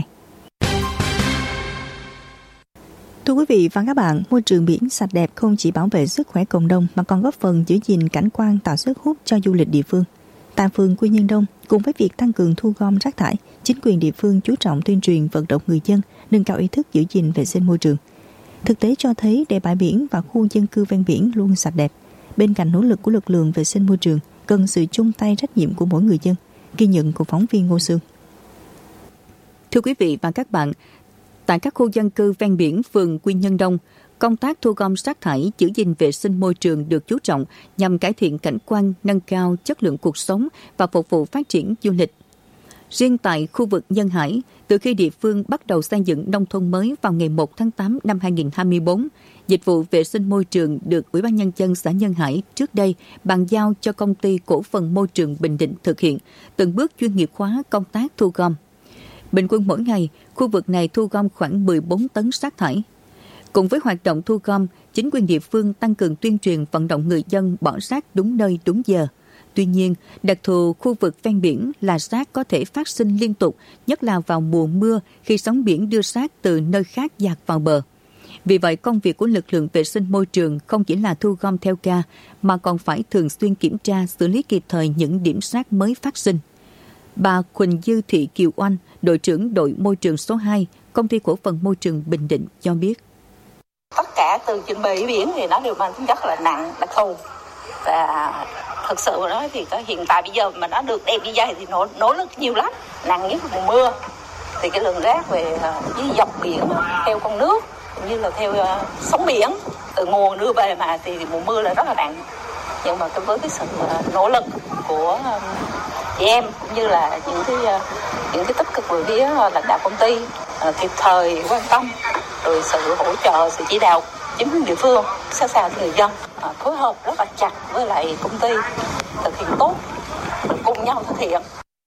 [SPEAKER 2] Thưa quý vị và các bạn, môi trường biển sạch đẹp không chỉ bảo vệ sức khỏe cộng đồng mà còn góp phần giữ gìn cảnh quan, tạo sức hút cho du lịch địa phương. Tại phường Quy Nhơn Đông, cùng với việc tăng cường thu gom rác thải, chính quyền địa phương chú trọng tuyên truyền vận động người dân nâng cao ý thức giữ gìn vệ sinh môi trường. Thực tế cho thấy để bãi biển và khu dân cư ven biển luôn sạch đẹp, bên cạnh nỗ lực của lực lượng vệ sinh môi trường, cần sự chung tay trách nhiệm của mỗi người dân. Ghi nhận của phóng viên Ngô Sương.
[SPEAKER 1] Thưa quý vị và các bạn, tại các khu dân cư ven biển phường Quy Nhơn Đông, công tác thu gom rác thải, giữ gìn vệ sinh môi trường được chú trọng nhằm cải thiện cảnh quan, nâng cao chất lượng cuộc sống và phục vụ phát triển du lịch. Riêng tại khu vực Nhân Hải, từ khi địa phương bắt đầu xây dựng nông thôn mới vào ngày một tháng tám năm hai nghìn không trăm hai mươi tư, dịch vụ vệ sinh môi trường được Ủy ban Nhân dân xã Nhân Hải trước đây bàn giao cho Công ty Cổ phần Môi trường Bình Định thực hiện, từng bước chuyên nghiệp hóa công tác thu gom. Bình quân mỗi ngày, khu vực này thu gom khoảng mười bốn tấn rác thải. Cùng với hoạt động thu gom, chính quyền địa phương tăng cường tuyên truyền vận động người dân bỏ rác đúng nơi đúng giờ. Tuy nhiên, đặc thù khu vực ven biển là rác có thể phát sinh liên tục, nhất là vào mùa mưa khi sóng biển đưa rác từ nơi khác dạt vào bờ. Vì vậy, công việc của lực lượng vệ sinh môi trường không chỉ là thu gom theo ca, mà còn phải thường xuyên kiểm tra, xử lý kịp thời những điểm rác mới phát sinh. Bà Quỳnh Dư Thị Kiều Oanh, đội trưởng đội môi trường số hai, Công ty Cổ phần Môi trường Bình Định cho biết.
[SPEAKER 7] Tất cả từ trên bãi biển thì nó đều mang tính chất là nặng, đặc thù. Và thực sự mà nói thì có hiện tại bây giờ mà nó được đẹp như vậy thì nỗ, nỗ lực nhiều lắm. Nặng nhất là mùa mưa thì cái lượng rác về dưới dọc biển theo con nước cũng như là theo uh, sóng biển từ nguồn đưa về mà thì mùa mưa là rất là nặng. Nhưng mà với cái sự uh, nỗ lực của uh, chị em cũng như là những cái uh, những cái tích cực về phía uh, lãnh đạo công ty uh, kịp thời quan tâm, rồi sự hỗ trợ, sự chỉ đạo chính quyền địa phương sát sao với người dân, uh, phối hợp rất là chặt với lại công ty thực hiện tốt, rồi cùng nhau thực hiện.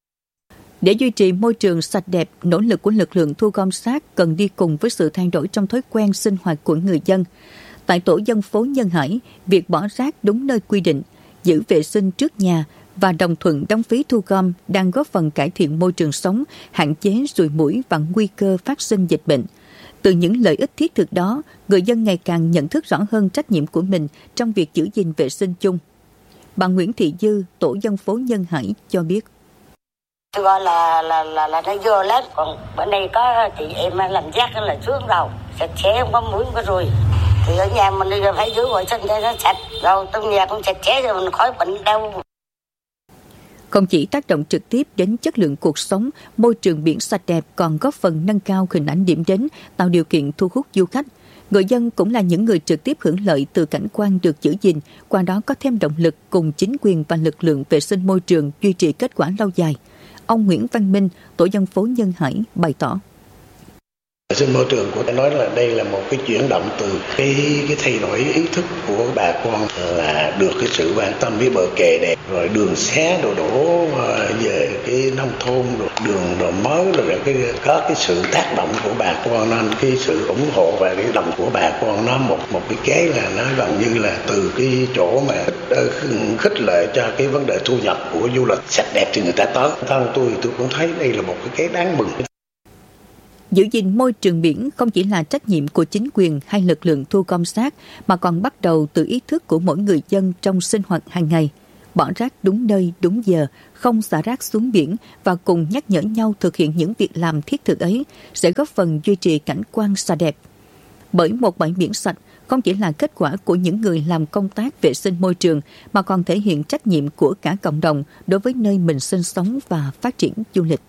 [SPEAKER 1] Để duy trì môi trường sạch đẹp, nỗ lực của lực lượng thu gom rác cần đi cùng với sự thay đổi trong thói quen sinh hoạt của người dân. Tại tổ dân phố Nhân Hải, việc bỏ rác đúng nơi quy định, giữ vệ sinh trước nhà và đồng thuận đóng phí thu gom đang góp phần cải thiện môi trường sống, hạn chế ruồi muỗi và nguy cơ phát sinh dịch bệnh. Từ những lợi ích thiết thực đó, người dân ngày càng nhận thức rõ hơn trách nhiệm của mình trong việc giữ gìn vệ sinh chung. Bà Nguyễn Thị Dư, tổ dân phố Nhân Hải cho biết.
[SPEAKER 8] Tôi gọi là là là là nó vô lắm, còn bên đây có chị em làm rác là xuống đầu sạch sẽ, không có muỗi không có ruồi. Thì ở nhà mình bây giờ phải giữ vệ sinh cho nó sạch, rồi trong nhà cũng sạch sẽ rồi mình khỏi bệnh đâu.
[SPEAKER 1] Không chỉ tác động trực tiếp đến chất lượng cuộc sống, môi trường biển sạch đẹp còn góp phần nâng cao hình ảnh điểm đến, tạo điều kiện thu hút du khách. Người dân cũng là những người trực tiếp hưởng lợi từ cảnh quan được giữ gìn, qua đó có thêm động lực cùng chính quyền và lực lượng vệ sinh môi trường duy trì kết quả lâu dài. Ông Nguyễn Văn Minh, tổ dân phố Nhân Hải bày tỏ.
[SPEAKER 9] Vệ sinh môi trường của tôi nói là đây là một cái chuyển động từ cái cái thay đổi ý thức của bà con, là được cái sự quan tâm với bờ kè đẹp, rồi đường xá đồ đổ về cái nông thôn, rồi đường đồ mới, rồi cái có cái sự tác động của bà con, nên cái sự ủng hộ và cái đồng của bà con nó một một cái cái là nó gần như là từ cái chỗ mà khích lệ cho cái vấn đề thu nhập của du lịch sạch đẹp thì người ta tới. Thân tôi tôi cũng thấy đây là một cái cái đáng mừng.
[SPEAKER 1] Giữ gìn môi trường biển không chỉ là trách nhiệm của chính quyền hay lực lượng thu gom rác, mà còn bắt đầu từ ý thức của mỗi người dân trong sinh hoạt hàng ngày. Bỏ rác đúng nơi, đúng giờ, không xả rác xuống biển và cùng nhắc nhở nhau thực hiện những việc làm thiết thực ấy sẽ góp phần duy trì cảnh quan sạch đẹp. Bởi một bãi biển sạch không chỉ là kết quả của những người làm công tác vệ sinh môi trường, mà còn thể hiện trách nhiệm của cả cộng đồng đối với nơi mình sinh sống và phát triển du lịch.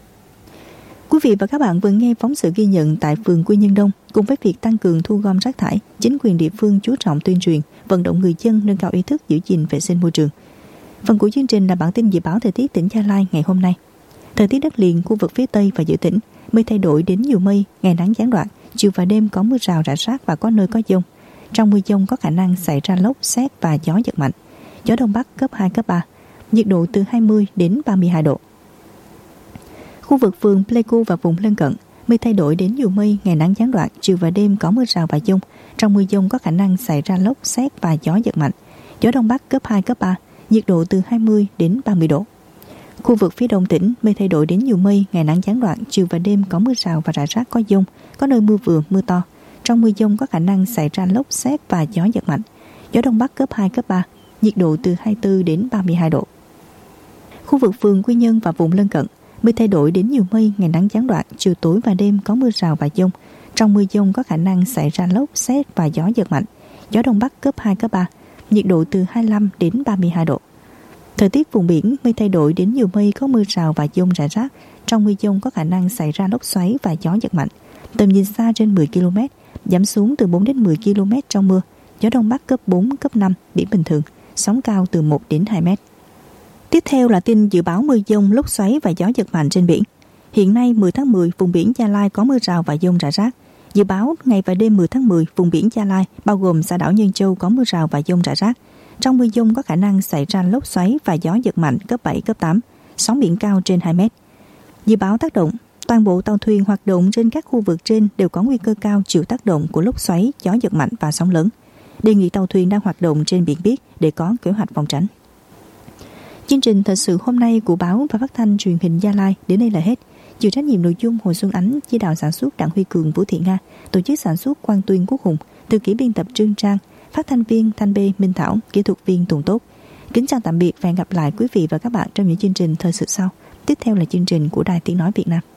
[SPEAKER 2] Quý vị và các bạn vừa nghe phóng sự ghi nhận tại phường Quy Nhơn Đông. Cùng với việc tăng cường thu gom rác thải, chính quyền địa phương chú trọng tuyên truyền, vận động người dân nâng cao ý thức giữ gìn vệ sinh môi trường. Phần của chương trình là bản tin dự báo thời tiết tỉnh Gia Lai ngày hôm nay. Thời tiết đất liền, khu vực phía Tây và giữa tỉnh, mây thay đổi đến nhiều mây, ngày nắng gián đoạn, chiều và đêm có mưa rào rải rác và có nơi có dông. Trong mưa dông có khả năng xảy ra lốc, sét và gió giật mạnh. Gió Đông Bắc cấp hai, cấp ba, nhiệt độ từ hai mươi đến ba mươi hai độ. Khu vực phường Pleiku và vùng lân cận, mây thay đổi đến nhiều mây, ngày nắng gián đoạn, chiều và đêm có mưa rào và dông. Trong mưa dông có khả năng xảy ra lốc, sét và gió giật mạnh. Gió Đông Bắc cấp hai, cấp ba, nhiệt độ từ hai mươi đến ba mươi độ. Khu vực phía đông tỉnh, mây thay đổi đến nhiều mây, ngày nắng gián đoạn, chiều và đêm có mưa rào và rải rác có dông, có nơi mưa vừa, mưa to. Trong mưa dông có khả năng xảy ra lốc, sét và gió giật mạnh. Gió Đông Bắc cấp hai, cấp ba, nhiệt độ từ hai mươi tư đến ba mươi hai độ. Khu vực phường Quy Nhơn và vùng lân cận, mây thay đổi đến nhiều mây, ngày nắng gián đoạn, chiều tối và đêm có mưa rào và dông. Trong mưa dông có khả năng xảy ra lốc, sét và gió giật mạnh. Gió Đông Bắc cấp hai, cấp ba, nhiệt độ từ hai mươi lăm đến ba mươi hai độ. Thời tiết vùng biển, mây thay đổi đến nhiều mây, có mưa rào và dông rải rác. Trong mưa dông có khả năng xảy ra lốc xoáy và gió giật mạnh. Tầm nhìn xa trên mười ki lô mét, giảm xuống từ bốn đến mười ki lô mét trong mưa. Gió Đông Bắc cấp bốn, cấp năm, biển bình thường, sóng cao từ một đến hai mét. Tiếp theo là tin dự báo mưa dông, lốc xoáy và gió giật mạnh trên biển. Hiện nay mười tháng mười, vùng biển Gia Lai có mưa rào và dông rải rác. Dự báo ngày và đêm mười tháng mười, vùng biển Gia Lai bao gồm xã đảo Nhân Châu có mưa rào và dông rải rác. Trong mưa dông có khả năng xảy ra lốc xoáy và gió giật mạnh cấp bảy, cấp tám, sóng biển cao trên hai mét. Dự báo tác động, toàn bộ tàu thuyền hoạt động trên các khu vực trên đều có nguy cơ cao chịu tác động của lốc xoáy, gió giật mạnh và sóng lớn. Đề nghị tàu thuyền đang hoạt động trên biển biết để có kế hoạch phòng tránh. Chương trình thời sự hôm nay của báo và phát thanh truyền hình Gia Lai đến đây là hết. Chịu trách nhiệm nội dung Hồ Xuân Ánh, chỉ đạo sản xuất Đặng Huy Cường, Vũ Thị Nga, tổ chức sản xuất Quang Tuyên, Quốc Hùng, thư ký biên tập Trương Trang, phát thanh viên Thanh Bê, Minh Thảo, kỹ thuật viên Tùng Tốt. Kính chào tạm biệt và hẹn gặp lại quý vị và các bạn trong những chương trình thời sự sau. Tiếp theo là chương trình của Đài Tiếng nói Việt Nam.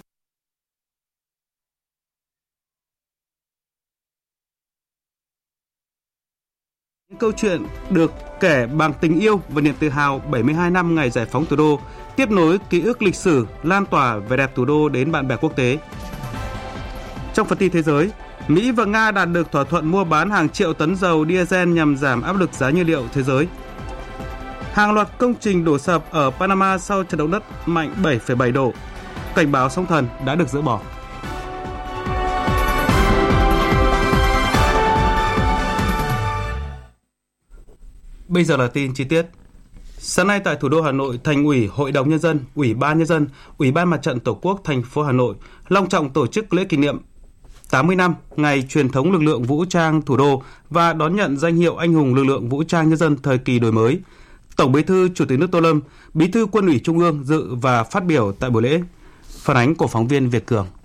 [SPEAKER 10] Câu chuyện được kể bằng tình yêu và niềm tự hào bảy mươi hai năm ngày giải phóng thủ đô, tiếp nối ký ức lịch sử, lan tỏa vẻ đẹp thủ đô đến bạn bè quốc tế. Trong phần tin thế giới, Mỹ và Nga đạt được thỏa thuận mua bán hàng triệu tấn dầu diesel nhằm giảm áp lực giá nhiên liệu thế giới. Hàng loạt công trình đổ sập ở Panama sau trận động đất mạnh bảy phẩy bảy độ. Cảnh báo sóng thần đã được dỡ bỏ. Bây giờ là tin chi tiết. Sáng nay tại thủ đô Hà Nội, Thành ủy, Hội đồng Nhân dân, Ủy ban Nhân dân, Ủy ban Mặt trận Tổ quốc thành phố Hà Nội long trọng tổ chức lễ kỷ niệm tám mươi năm ngày truyền thống lực lượng vũ trang thủ đô và đón nhận danh hiệu Anh hùng lực lượng vũ trang nhân dân thời kỳ đổi mới. Tổng Bí thư Chủ tịch nước Tô Lâm, Bí thư Quân ủy Trung ương dự và phát biểu tại buổi lễ. Phản ánh của phóng viên Việt Cường.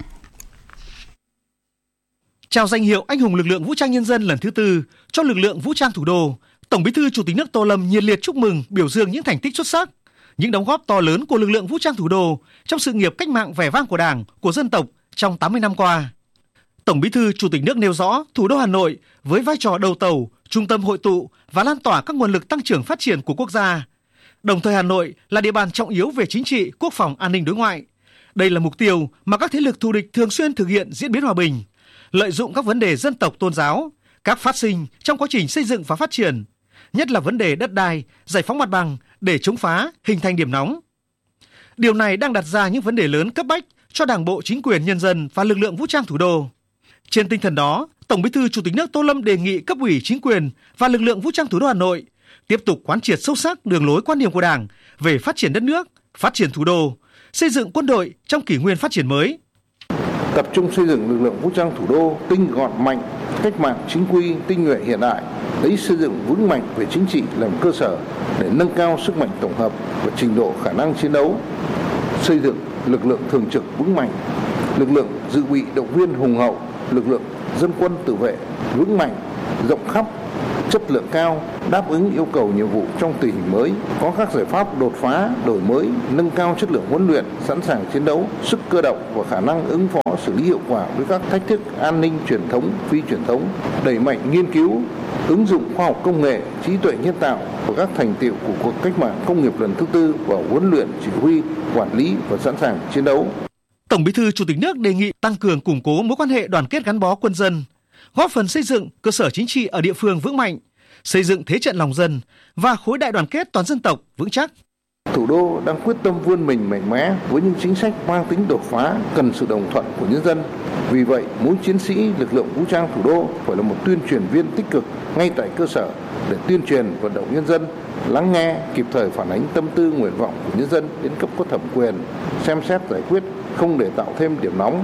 [SPEAKER 11] Trao danh hiệu Anh hùng lực lượng vũ trang nhân dân lần thứ tư cho lực lượng vũ trang thủ đô, Tổng Bí thư Chủ tịch nước Tô Lâm nhiệt liệt chúc mừng, biểu dương những thành tích xuất sắc, những đóng góp to lớn của lực lượng vũ trang thủ đô trong sự nghiệp cách mạng vẻ vang của Đảng, của dân tộc trong tám mươi năm qua. Tổng Bí thư Chủ tịch nước nêu rõ, thủ đô Hà Nội với vai trò đầu tàu, trung tâm hội tụ và lan tỏa các nguồn lực tăng trưởng phát triển của quốc gia. Đồng thời Hà Nội là địa bàn trọng yếu về chính trị, quốc phòng, an ninh đối ngoại. Đây là mục tiêu mà các thế lực thù địch thường xuyên thực hiện diễn biến hòa bình, lợi dụng các vấn đề dân tộc tôn giáo, các phát sinh trong quá trình xây dựng và phát triển, nhất là vấn đề đất đai, giải phóng mặt bằng để chống phá, hình thành điểm nóng. Điều này đang đặt ra những vấn đề lớn cấp bách cho Đảng bộ, chính quyền, nhân dân và lực lượng vũ trang thủ đô. Trên tinh thần đó, Tổng Bí thư Chủ tịch nước Tô Lâm đề nghị cấp ủy, chính quyền và lực lượng vũ trang thủ đô Hà Nội tiếp tục quán triệt sâu sắc đường lối quan điểm của Đảng về phát triển đất nước, phát triển thủ đô, xây dựng quân đội trong kỷ nguyên phát triển mới.
[SPEAKER 12] Tập trung xây dựng lực lượng vũ trang thủ đô tinh gọn mạnh, cách mạng chính quy, tinh nhuệ hiện đại, lấy xây dựng vững mạnh về chính trị làm cơ sở để nâng cao sức mạnh tổng hợp và trình độ khả năng chiến đấu, xây dựng lực lượng thường trực vững mạnh, lực lượng dự bị động viên hùng hậu, lực lượng dân quân tự vệ vững mạnh, rộng khắp, chất lượng cao, đáp ứng yêu cầu nhiệm vụ trong tình hình mới, có các giải pháp đột phá, đổi mới, nâng cao chất lượng huấn luyện, sẵn sàng chiến đấu, sức cơ động và khả năng ứng phó xử lý hiệu quả với các thách thức an ninh truyền thống, phi truyền thống, đẩy mạnh nghiên cứu, ứng dụng khoa học công nghệ, trí tuệ nhân tạo và các thành tựu của cuộc cách mạng công nghiệp lần thứ tư vào huấn luyện, chỉ huy, quản lý và sẵn sàng chiến đấu.
[SPEAKER 11] Tổng Bí thư Chủ tịch nước đề nghị tăng cường củng cố mối quan hệ đoàn kết gắn bó quân dân, góp phần xây dựng cơ sở chính trị ở địa phương vững mạnh, xây dựng thế trận lòng dân và khối đại đoàn kết toàn dân tộc vững chắc.
[SPEAKER 12] Thủ đô đang quyết tâm vươn mình mạnh mẽ với những chính sách mang tính đột phá, cần sự đồng thuận của nhân dân. Vì vậy, mỗi chiến sĩ lực lượng vũ trang thủ đô phải là một tuyên truyền viên tích cực ngay tại cơ sở để tuyên truyền vận động nhân dân, lắng nghe, kịp thời phản ánh tâm tư nguyện vọng của nhân dân đến cấp có thẩm quyền, xem xét giải quyết, không để tạo thêm điểm nóng.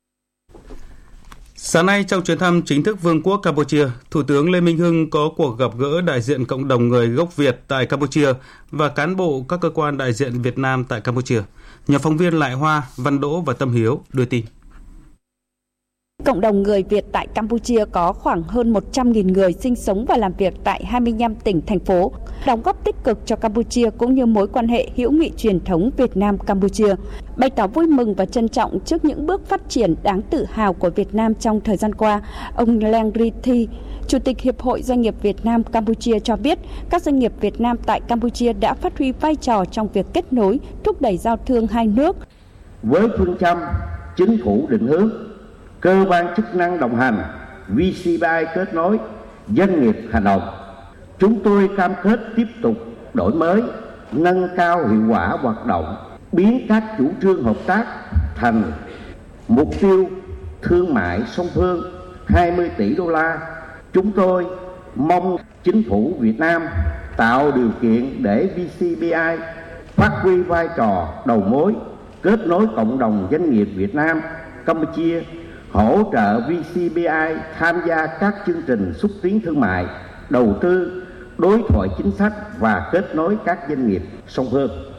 [SPEAKER 10] Sáng nay trong chuyến thăm chính thức Vương quốc Campuchia, Thủ tướng Lê Minh Hưng có cuộc gặp gỡ đại diện cộng đồng người gốc Việt tại Campuchia và cán bộ các cơ quan đại diện Việt Nam tại Campuchia. Nhóm phóng viên Lại Hoa, Văn Đỗ và Tâm Hiếu đưa tin.
[SPEAKER 13] Cộng đồng người Việt tại Campuchia có khoảng hơn một trăm nghìn người sinh sống và làm việc tại hai mươi lăm tỉnh, thành phố, đóng góp tích cực cho Campuchia cũng như mối quan hệ hữu nghị truyền thống Việt Nam-Campuchia. Bày tỏ vui mừng và trân trọng trước những bước phát triển đáng tự hào của Việt Nam trong thời gian qua, ông Leng Rithi, Chủ tịch Hiệp hội Doanh nghiệp Việt Nam-Campuchia cho biết các doanh nghiệp Việt Nam tại Campuchia đã phát huy vai trò trong việc kết nối, thúc đẩy giao thương hai nước.
[SPEAKER 14] Với phương châm chính phủ định hướng, cơ quan chức năng đồng hành, vê xê bê i kết nối, doanh nghiệp hành động. Chúng tôi cam kết tiếp tục đổi mới, nâng cao hiệu quả hoạt động, biến các chủ trương hợp tác thành mục tiêu thương mại song phương hai mươi tỷ đô la. Chúng tôi mong chính phủ Việt Nam tạo điều kiện để vê xê bê i phát huy vai trò đầu mối, kết nối cộng đồng doanh nghiệp Việt Nam, Campuchia, hỗ trợ vê xê bê i tham gia các chương trình xúc tiến thương mại, đầu tư, đối thoại chính sách và kết nối các doanh nghiệp song phương.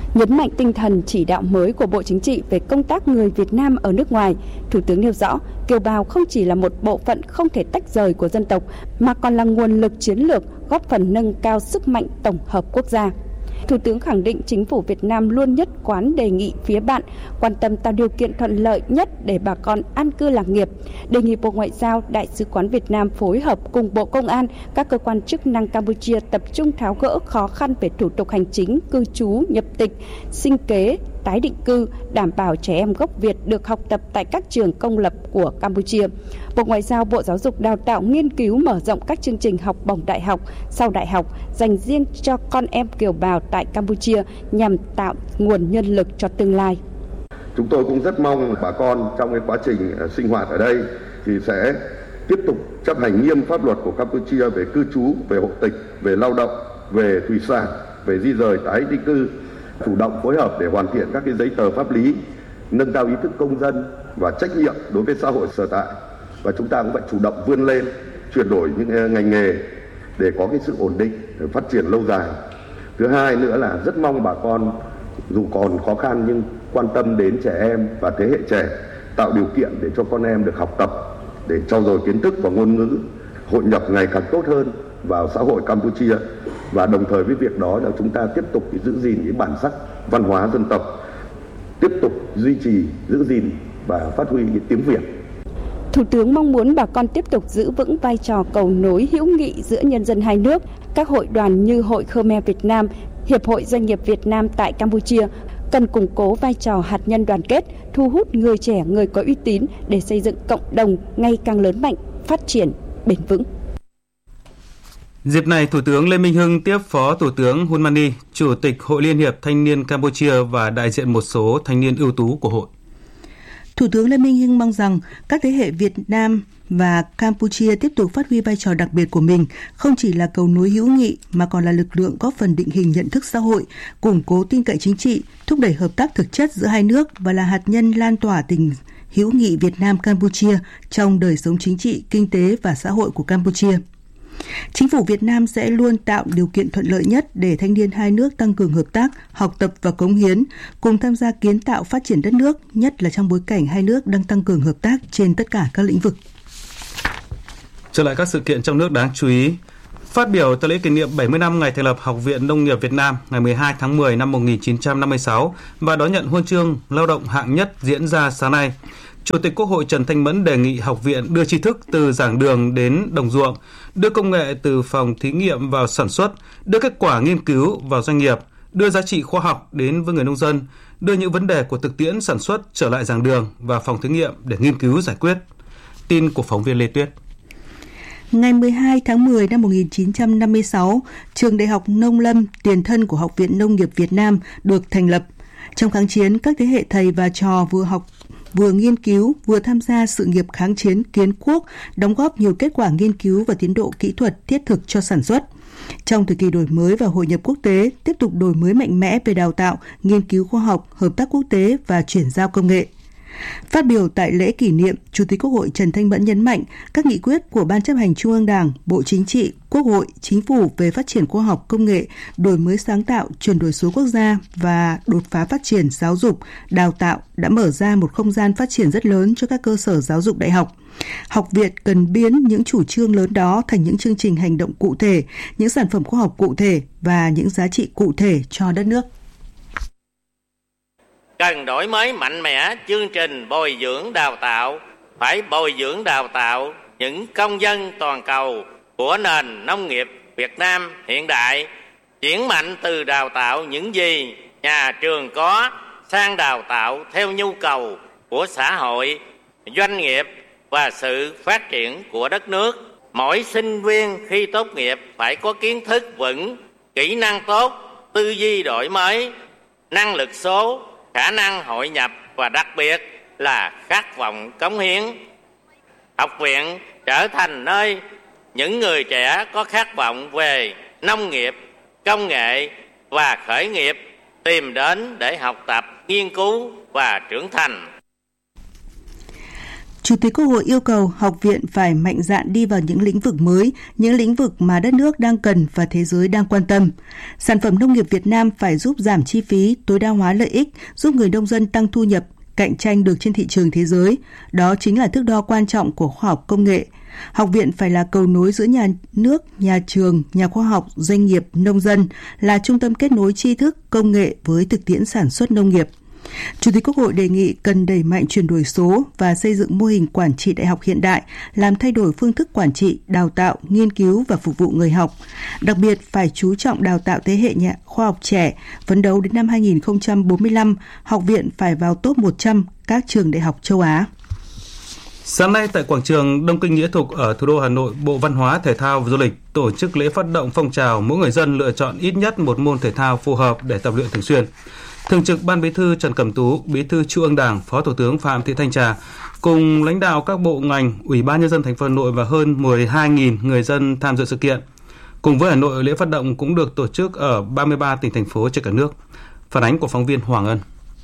[SPEAKER 13] Nhấn mạnh tinh thần chỉ đạo mới của Bộ Chính trị về công tác người Việt Nam ở nước ngoài, Thủ tướng nêu rõ, kiều bào không chỉ là một bộ phận không thể tách rời của dân tộc, mà còn là nguồn lực chiến lược góp phần nâng cao sức mạnh tổng hợp quốc gia. Thủ tướng khẳng định chính phủ Việt Nam luôn nhất quán đề nghị phía bạn quan tâm tạo điều kiện thuận lợi nhất để bà con an cư lạc nghiệp, đề nghị Bộ Ngoại giao, Đại sứ quán Việt Nam phối hợp cùng Bộ Công an, các cơ quan chức năng Campuchia tập trung tháo gỡ khó khăn về thủ tục hành chính, cư trú, nhập tịch, sinh kế, tái định cư, đảm bảo trẻ em gốc Việt được học tập tại các trường công lập của Campuchia. Bộ Ngoại giao, Bộ Giáo dục Đào tạo nghiên cứu mở rộng các chương trình học bổng đại học, sau đại học dành riêng cho con em kiều bào tại Campuchia nhằm tạo nguồn nhân lực cho tương lai.
[SPEAKER 15] Chúng tôi cũng rất mong bà con trong cái quá trình sinh hoạt ở đây thì sẽ tiếp tục chấp hành nghiêm pháp luật của Campuchia về cư trú, về hộ tịch, về lao động, về thủy sản, về di rời tái định cư, chủ động phối hợp để hoàn thiện các cái giấy tờ pháp lý, nâng cao ý thức công dân và trách nhiệm đối với xã hội sở tại. Và chúng ta cũng phải chủ động vươn lên, chuyển đổi những ngành nghề để có cái sự ổn định, để phát triển lâu dài. Thứ hai nữa là rất mong bà con dù còn khó khăn nhưng quan tâm đến trẻ em và thế hệ trẻ, tạo điều kiện để cho con em được học tập, để trau dồi kiến thức và ngôn ngữ, hội nhập ngày càng tốt hơn vào xã hội Campuchia. Và đồng thời với việc đó là chúng ta tiếp tục giữ gìn những bản sắc văn hóa dân tộc, tiếp tục duy trì, giữ gìn và phát huy cái tiếng Việt.
[SPEAKER 13] Thủ tướng mong muốn bà con tiếp tục giữ vững vai trò cầu nối hữu nghị giữa nhân dân hai nước. Các hội đoàn như Hội Khmer Việt Nam, Hiệp hội Doanh nghiệp Việt Nam tại Campuchia cần củng cố vai trò hạt nhân đoàn kết, thu hút người trẻ, người có uy tín để xây dựng cộng đồng ngày càng lớn mạnh, phát triển bền vững.
[SPEAKER 10] Dịp này, Thủ tướng Lê Minh Hưng tiếp Phó Thủ tướng Hun Mani, Chủ tịch Hội Liên hiệp Thanh niên Campuchia và đại diện một số thanh niên ưu tú của hội.
[SPEAKER 16] Thủ tướng Lê Minh Hưng mong rằng các thế hệ Việt Nam và Campuchia tiếp tục phát huy vai trò đặc biệt của mình, không chỉ là cầu nối hữu nghị mà còn là lực lượng góp phần định hình nhận thức xã hội, củng cố tin cậy chính trị, thúc đẩy hợp tác thực chất giữa hai nước và là hạt nhân lan tỏa tình hữu nghị Việt Nam Campuchia trong đời sống chính trị, kinh tế và xã hội của Campuchia. Chính phủ Việt Nam sẽ luôn tạo điều kiện thuận lợi nhất để thanh niên hai nước tăng cường hợp tác, học tập và cống hiến, cùng tham gia kiến tạo phát triển đất nước, nhất là trong bối cảnh hai nước đang tăng cường hợp tác trên tất cả các lĩnh vực.
[SPEAKER 10] Trở lại các sự kiện trong nước đáng chú ý. Phát biểu tại lễ kỷ niệm bảy mươi năm ngày thành lập Học viện Nông nghiệp Việt Nam ngày mười hai tháng mười năm một nghìn chín trăm năm mươi sáu và đón nhận huân chương lao động hạng nhất diễn ra sáng nay, Chủ tịch Quốc hội Trần Thanh Mẫn đề nghị học viện đưa tri thức từ giảng đường đến đồng ruộng, đưa công nghệ từ phòng thí nghiệm vào sản xuất, đưa kết quả nghiên cứu vào doanh nghiệp, đưa giá trị khoa học đến với người nông dân, đưa những vấn đề của thực tiễn sản xuất trở lại giảng đường và phòng thí nghiệm để nghiên cứu giải quyết. Tin của phóng viên Lê Tuyết.
[SPEAKER 16] Ngày mười hai tháng mười năm một nghìn chín trăm năm mươi sáu, Trường Đại học Nông lâm, tiền thân của Học viện Nông nghiệp Việt Nam được thành lập. Trong kháng chiến, các thế hệ thầy và trò vừa học vừa nghiên cứu, vừa tham gia sự nghiệp kháng chiến kiến quốc, đóng góp nhiều kết quả nghiên cứu và tiến độ kỹ thuật thiết thực cho sản xuất. Trong thời kỳ đổi mới và hội nhập quốc tế, tiếp tục đổi mới mạnh mẽ về đào tạo, nghiên cứu khoa học, hợp tác quốc tế và chuyển giao công nghệ. Phát biểu tại lễ kỷ niệm, Chủ tịch Quốc hội Trần Thanh Mẫn nhấn mạnh các nghị quyết của Ban Chấp hành Trung ương Đảng, Bộ Chính trị, Quốc hội, Chính phủ về phát triển khoa học công nghệ, đổi mới sáng tạo, chuyển đổi số quốc gia và đột phá phát triển giáo dục, đào tạo đã mở ra một không gian phát triển rất lớn cho các cơ sở giáo dục đại học. Học viện cần biến những chủ trương lớn đó thành những chương trình hành động cụ thể, những sản phẩm khoa học cụ thể và những giá trị cụ thể cho đất nước.
[SPEAKER 17] Cần đổi mới mạnh mẽ chương trình bồi dưỡng đào tạo, phải bồi dưỡng đào tạo những công dân toàn cầu của nền nông nghiệp Việt Nam hiện đại, chuyển mạnh từ đào tạo những gì nhà trường có sang đào tạo theo nhu cầu của xã hội, doanh nghiệp và sự phát triển của đất nước. Mỗi sinh viên khi tốt nghiệp phải có kiến thức vững, kỹ năng tốt, tư duy đổi mới, năng lực số, khả năng hội nhập và đặc biệt là khát vọng cống hiến. Học viện trở thành nơi những người trẻ có khát vọng về nông nghiệp, công nghệ và khởi nghiệp tìm đến để học tập, nghiên cứu và trưởng thành.
[SPEAKER 16] Chủ tịch Quốc hội yêu cầu học viện phải mạnh dạn đi vào những lĩnh vực mới, những lĩnh vực mà đất nước đang cần và thế giới đang quan tâm. Sản phẩm nông nghiệp Việt Nam phải giúp giảm chi phí, tối đa hóa lợi ích, giúp người nông dân tăng thu nhập, cạnh tranh được trên thị trường thế giới. Đó chính là thước đo quan trọng của khoa học công nghệ. Học viện phải là cầu nối giữa nhà nước, nhà trường, nhà khoa học, doanh nghiệp, nông dân, là trung tâm kết nối tri thức, công nghệ với thực tiễn sản xuất nông nghiệp. Chủ tịch Quốc hội đề nghị cần đẩy mạnh chuyển đổi số và xây dựng mô hình quản trị đại học hiện đại, làm thay đổi phương thức quản trị, đào tạo, nghiên cứu và phục vụ người học. Đặc biệt phải chú trọng đào tạo thế hệ nhà khoa học trẻ, phấn đấu đến năm hai không bốn lăm, học viện phải vào top một trăm các trường đại học châu Á.
[SPEAKER 10] Sáng nay tại quảng trường Đông Kinh Nghĩa Thục ở thủ đô Hà Nội, Bộ Văn hóa, Thể thao và Du lịch tổ chức lễ phát động phong trào mỗi người dân lựa chọn ít nhất một môn thể thao phù hợp để tập luyện thường xuyên. Thường trực Ban Bí thư Trần Cẩm Tú, Bí thư Trung ương Đảng, Phó Thủ tướng Phạm Thị Thanh Trà cùng lãnh đạo các bộ ngành, Ủy ban Nhân dân thành phố Hà Nội và hơn mười hai nghìn người dân tham dự sự kiện. Cùng với Hà Nội, lễ phát động cũng được tổ chức ở ba mươi ba tỉnh thành phố trên cả nước. Phản ánh của phóng viên Hoàng Ân.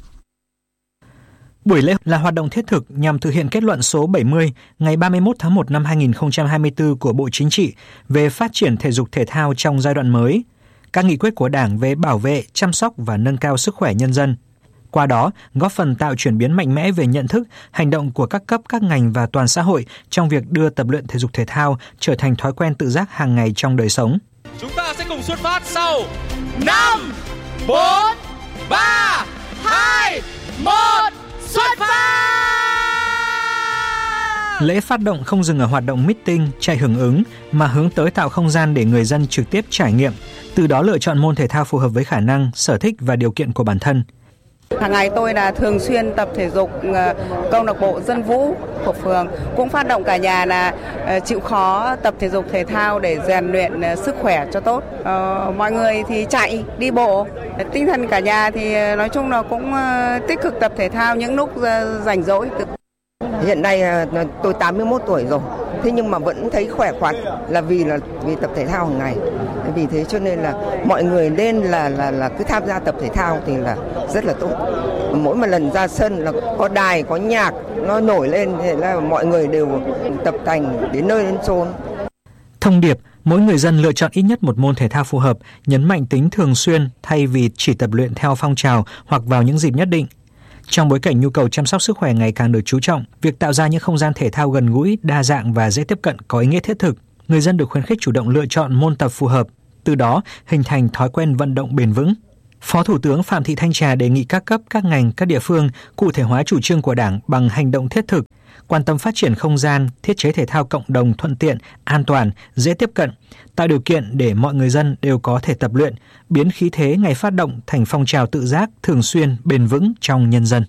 [SPEAKER 18] Buổi lễ là hoạt động thiết thực nhằm thực hiện kết luận số bảy mươi ngày ba mươi mốt tháng một năm hai nghìn không trăm hai mươi tư của Bộ Chính trị về phát triển thể dục thể thao trong giai đoạn mới, các nghị quyết của Đảng về bảo vệ, chăm sóc và nâng cao sức khỏe nhân dân. Qua đó, góp phần tạo chuyển biến mạnh mẽ về nhận thức, hành động của các cấp, các ngành và toàn xã hội trong việc đưa tập luyện thể dục thể thao trở thành thói quen tự giác hàng ngày trong đời sống.
[SPEAKER 19] Chúng ta sẽ cùng xuất phát sau năm, bốn, ba, hai, một, xuất phát!
[SPEAKER 18] Lễ phát động không dừng ở hoạt động meeting, chạy hưởng ứng mà hướng tới tạo không gian để người dân trực tiếp trải nghiệm, từ đó lựa chọn môn thể thao phù hợp với khả năng, sở thích và điều kiện của bản thân.
[SPEAKER 20] Hàng ngày tôi là thường xuyên tập thể dục câu lạc bộ dân vũ của phường, cũng phát động cả nhà là chịu khó tập thể dục thể thao để rèn luyện sức khỏe cho tốt. Ờ, mọi người thì chạy, đi bộ, tinh thần cả nhà thì nói chung là cũng tích cực tập thể thao những lúc rảnh rỗi.
[SPEAKER 21] Hiện nay tôi tám mươi mốt tuổi rồi, thế nhưng mà vẫn thấy khỏe khoắn là vì là vì tập thể thao hàng ngày. Vì thế cho nên là mọi người nên là là là cứ tham gia tập thể thao thì là rất là tốt. Mỗi một lần ra sân là có đài, có nhạc nó nổi lên thì là mọi người đều tập tành đến nơi đến chốn.
[SPEAKER 18] Thông điệp mỗi người dân lựa chọn ít nhất một môn thể thao phù hợp, nhấn mạnh tính thường xuyên thay vì chỉ tập luyện theo phong trào hoặc vào những dịp nhất định. Trong bối cảnh nhu cầu chăm sóc sức khỏe ngày càng được chú trọng, việc tạo ra những không gian thể thao gần gũi, đa dạng và dễ tiếp cận có ý nghĩa thiết thực. Người dân được khuyến khích chủ động lựa chọn môn tập phù hợp, từ đó hình thành thói quen vận động bền vững. Phó Thủ tướng Phạm Thị Thanh Trà đề nghị các cấp, các ngành, các địa phương cụ thể hóa chủ trương của Đảng bằng hành động thiết thực, quan tâm phát triển không gian, thiết chế thể thao cộng đồng thuận tiện, an toàn, dễ tiếp cận, tạo điều kiện để mọi người dân đều có thể tập luyện, biến khí thế ngày phát động thành phong trào tự giác, thường xuyên, bền vững trong nhân dân.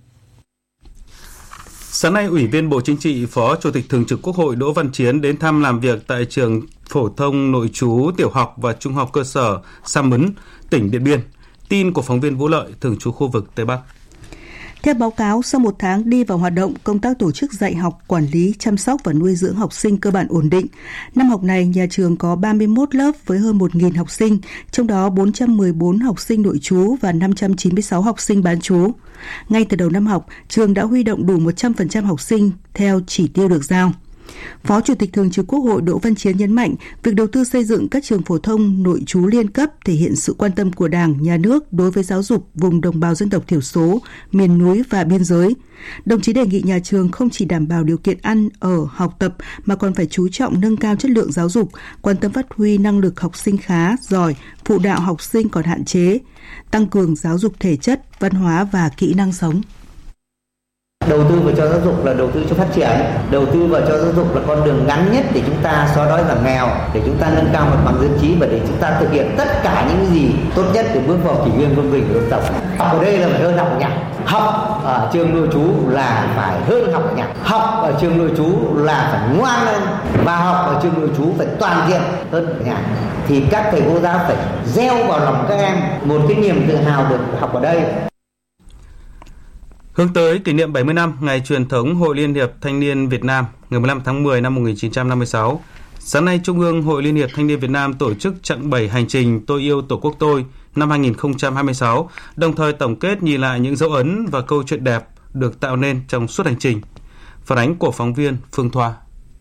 [SPEAKER 10] Sáng nay, Ủy viên Bộ Chính trị, Phó Chủ tịch Thường trực Quốc hội Đỗ Văn Chiến đến thăm làm việc tại trường phổ thông nội trú tiểu học và trung học cơ sở Sa Mấn, tỉnh Điện Biên. Tin của phóng viên Vũ Lợi, thường trú khu vực Tây Bắc.
[SPEAKER 16] Theo báo cáo, sau một tháng đi vào hoạt động, công tác tổ chức dạy học, quản lý, chăm sóc và nuôi dưỡng học sinh cơ bản ổn định. Năm học này, nhà trường có ba mươi mốt lớp với hơn một nghìn học sinh, trong đó bốn trăm mười bốn học sinh nội trú và năm trăm chín mươi sáu học sinh bán trú. Ngay từ đầu năm học, trường đã huy động đủ một trăm phần trăm học sinh theo chỉ tiêu được giao. Phó Chủ tịch Thường trực Quốc hội Đỗ Văn Chiến nhấn mạnh, việc đầu tư xây dựng các trường phổ thông nội trú liên cấp thể hiện sự quan tâm của Đảng, Nhà nước đối với giáo dục vùng đồng bào dân tộc thiểu số, miền núi và biên giới. Đồng chí đề nghị nhà trường không chỉ đảm bảo điều kiện ăn, ở, học tập mà còn phải chú trọng nâng cao chất lượng giáo dục, quan tâm phát huy năng lực học sinh khá, giỏi, phụ đạo học sinh còn hạn chế, tăng cường giáo dục thể chất, văn hóa và kỹ năng sống.
[SPEAKER 22] Đầu tư vào cho giáo dục là đầu tư cho phát triển, đầu tư vào cho giáo dục là con đường ngắn nhất để chúng ta xóa đói giảm nghèo, để chúng ta nâng cao mặt bằng dân trí và để chúng ta thực hiện tất cả những gì tốt nhất để bước vào kỷ nguyên quân bình của dân tộc. Học ở đây là phải hơn học nhạc, học ở trường nội trú là phải hơn học nhạc, học ở trường nội trú là phải ngoan hơn và học ở trường nội trú phải toàn diện hơn nhạc. Thì các thầy cô giáo phải gieo vào lòng các em một cái niềm tự hào được học ở đây.
[SPEAKER 10] Hướng tới kỷ niệm bảy mươi năm ngày truyền thống Hội Liên hiệp Thanh niên Việt Nam ngày mười lăm tháng mười năm một nghìn chín trăm năm mươi sáu, sáng nay Trung ương Hội Liên hiệp Thanh niên Việt Nam tổ chức chặng bảy hành trình Tôi yêu Tổ quốc tôi năm hai nghìn không trăm hai mươi sáu, đồng thời tổng kết nhìn lại những dấu ấn và câu chuyện đẹp được tạo nên trong suốt hành trình. Phản ánh của phóng viên Phương Thoa.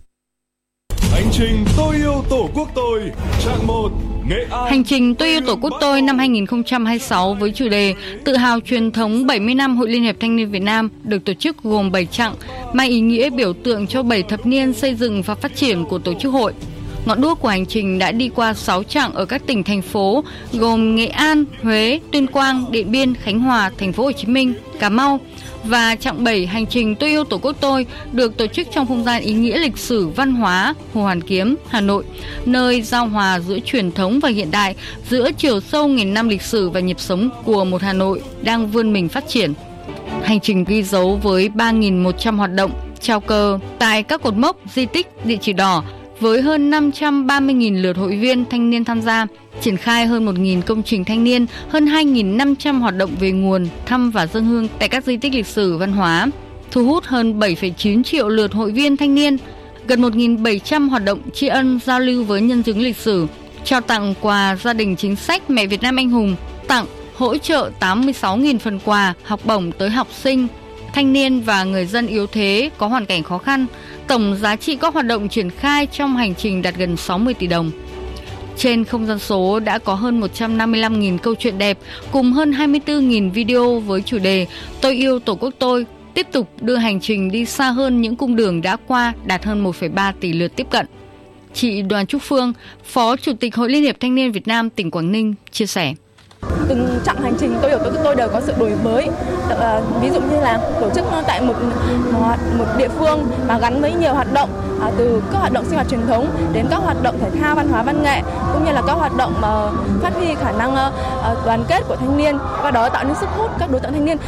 [SPEAKER 3] Hành trình tôi yêu Tổ quốc tôi, trạng một, Nghệ An.
[SPEAKER 4] Hành trình tôi yêu Tổ quốc tôi năm hai không hai sáu với chủ đề Tự hào truyền thống bảy mươi năm Hội Liên hiệp Thanh niên Việt Nam được tổ chức gồm bảy chặng, mang ý nghĩa biểu tượng cho bảy thập niên xây dựng và phát triển của tổ chức hội. Ngọn đuốc của hành trình đã đi qua sáu chặng ở các tỉnh thành phố gồm Nghệ An, Huế, Tuyên Quang, Điện Biên, Khánh Hòa, Thành phố Hồ Chí Minh, Cà Mau. Và chặng bảy hành trình tôi yêu Tổ quốc tôi được tổ chức trong không gian ý nghĩa lịch sử văn hóa Hồ Hoàn Kiếm, Hà Nội, nơi giao hòa giữa truyền thống và hiện đại, giữa chiều sâu nghìn năm lịch sử và nhịp sống của một Hà Nội đang vươn mình phát triển. Hành trình ghi dấu với ba nghìn một trăm hoạt động, trao cờ tại các cột mốc, di tích, địa chỉ đỏ với hơn năm trăm ba mươi nghìn lượt hội viên thanh niên tham gia, triển khai hơn một nghìn công trình thanh niên, hơn hai nghìn năm trăm hoạt động về nguồn, thăm và dâng hương tại các di tích lịch sử văn hóa, thu hút hơn bảy phẩy chín triệu lượt hội viên thanh niên, gần một nghìn bảy trăm hoạt động tri ân giao lưu với nhân chứng lịch sử, trao tặng quà gia đình chính sách Mẹ Việt Nam Anh Hùng, tặng hỗ trợ tám mươi sáu nghìn phần quà học bổng tới học sinh, thanh niên và người dân yếu thế có hoàn cảnh khó khăn. Tổng giá trị các hoạt động triển khai trong hành trình đạt gần sáu mươi tỷ đồng. Trên không gian số đã có hơn một trăm năm mươi lăm nghìn câu chuyện đẹp cùng hơn hai mươi tư nghìn video với chủ đề Tôi yêu Tổ quốc tôi, tiếp tục đưa hành trình đi xa hơn những cung đường đã qua, đạt hơn một phẩy ba tỷ lượt tiếp cận. Chị Đoàn Trúc Phương, Phó Chủ tịch Hội Liên hiệp Thanh niên Việt Nam tỉnh Quảng Ninh chia sẻ.
[SPEAKER 23] Từng chặng hành trình tôi yêu Tổ quốc tôi đều có sự đổi mới. Ví dụ như là tổ chức tại một một địa phương mà gắn với nhiều hoạt động, từ các hoạt động sinh hoạt truyền thống đến các hoạt động thể thao, văn hóa, văn nghệ, cũng như là các hoạt động mà phát huy khả năng đoàn kết của thanh niên và đó tạo nên sức hút các đối tượng thanh niên.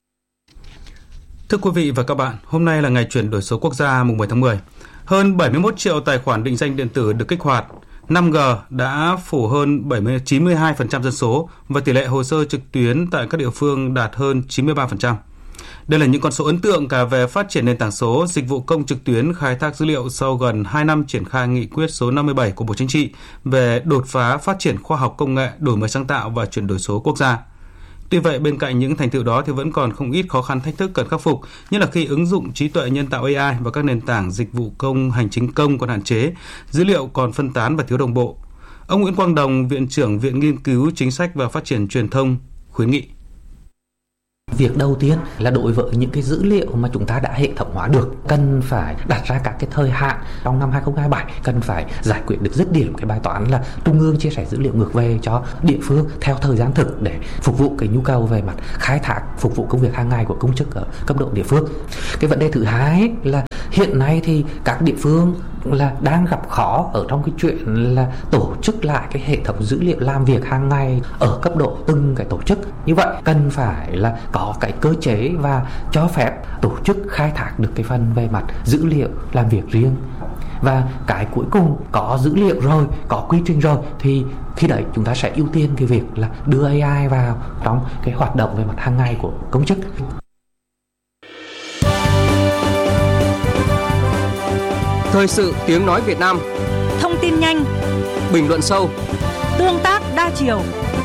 [SPEAKER 10] Thưa quý vị và các bạn, hôm nay là ngày chuyển đổi số quốc gia mùng mười tháng mười. Hơn bảy mươi mốt triệu tài khoản định danh điện tử được kích hoạt. năm G đã phủ hơn chín mươi hai phần trăm dân số và tỷ lệ hồ sơ trực tuyến tại các địa phương đạt hơn chín mươi ba phần trăm. Đây là những con số ấn tượng cả về phát triển nền tảng số, dịch vụ công trực tuyến, khai thác dữ liệu sau gần hai năm triển khai nghị quyết số năm mươi bảy của Bộ Chính trị về đột phá phát triển khoa học công nghệ, đổi mới sáng tạo và chuyển đổi số quốc gia. Tuy vậy, bên cạnh những thành tựu đó thì vẫn còn không ít khó khăn thách thức cần khắc phục, như là khi ứng dụng trí tuệ nhân tạo A I vào các nền tảng dịch vụ công, hành chính công còn hạn chế, dữ liệu còn phân tán và thiếu đồng bộ. Ông Nguyễn Quang Đồng, Viện trưởng Viện Nghiên cứu Chính sách và Phát triển Truyền thông khuyến nghị.
[SPEAKER 24] Việc đầu tiên là đối với những cái dữ liệu mà chúng ta đã hệ thống hóa được, cần phải đặt ra các cái thời hạn trong năm hai không hai bảy, cần phải giải quyết được dứt điểm cái bài toán là trung ương chia sẻ dữ liệu ngược về cho địa phương theo thời gian thực để phục vụ cái nhu cầu về mặt khai thác, phục vụ công việc hàng ngày của công chức ở cấp độ địa phương. Cái vấn đề thứ hai là hiện nay thì các địa phương là đang gặp khó ở trong cái chuyện là tổ chức lại cái hệ thống dữ liệu làm việc hàng ngày ở cấp độ từng cái tổ chức. Như vậy cần phải là có cái cơ chế và cho phép tổ chức khai thác được cái phần về mặt dữ liệu làm việc riêng. Và cái cuối cùng, có dữ liệu rồi, có quy trình rồi thì khi đấy chúng ta sẽ ưu tiên cái việc là đưa A I vào trong cái hoạt động về mặt hàng ngày của công chức.
[SPEAKER 25] Thời sự tiếng nói Việt Nam.
[SPEAKER 26] Thông tin nhanh,
[SPEAKER 25] bình luận sâu,
[SPEAKER 26] tương tác đa chiều.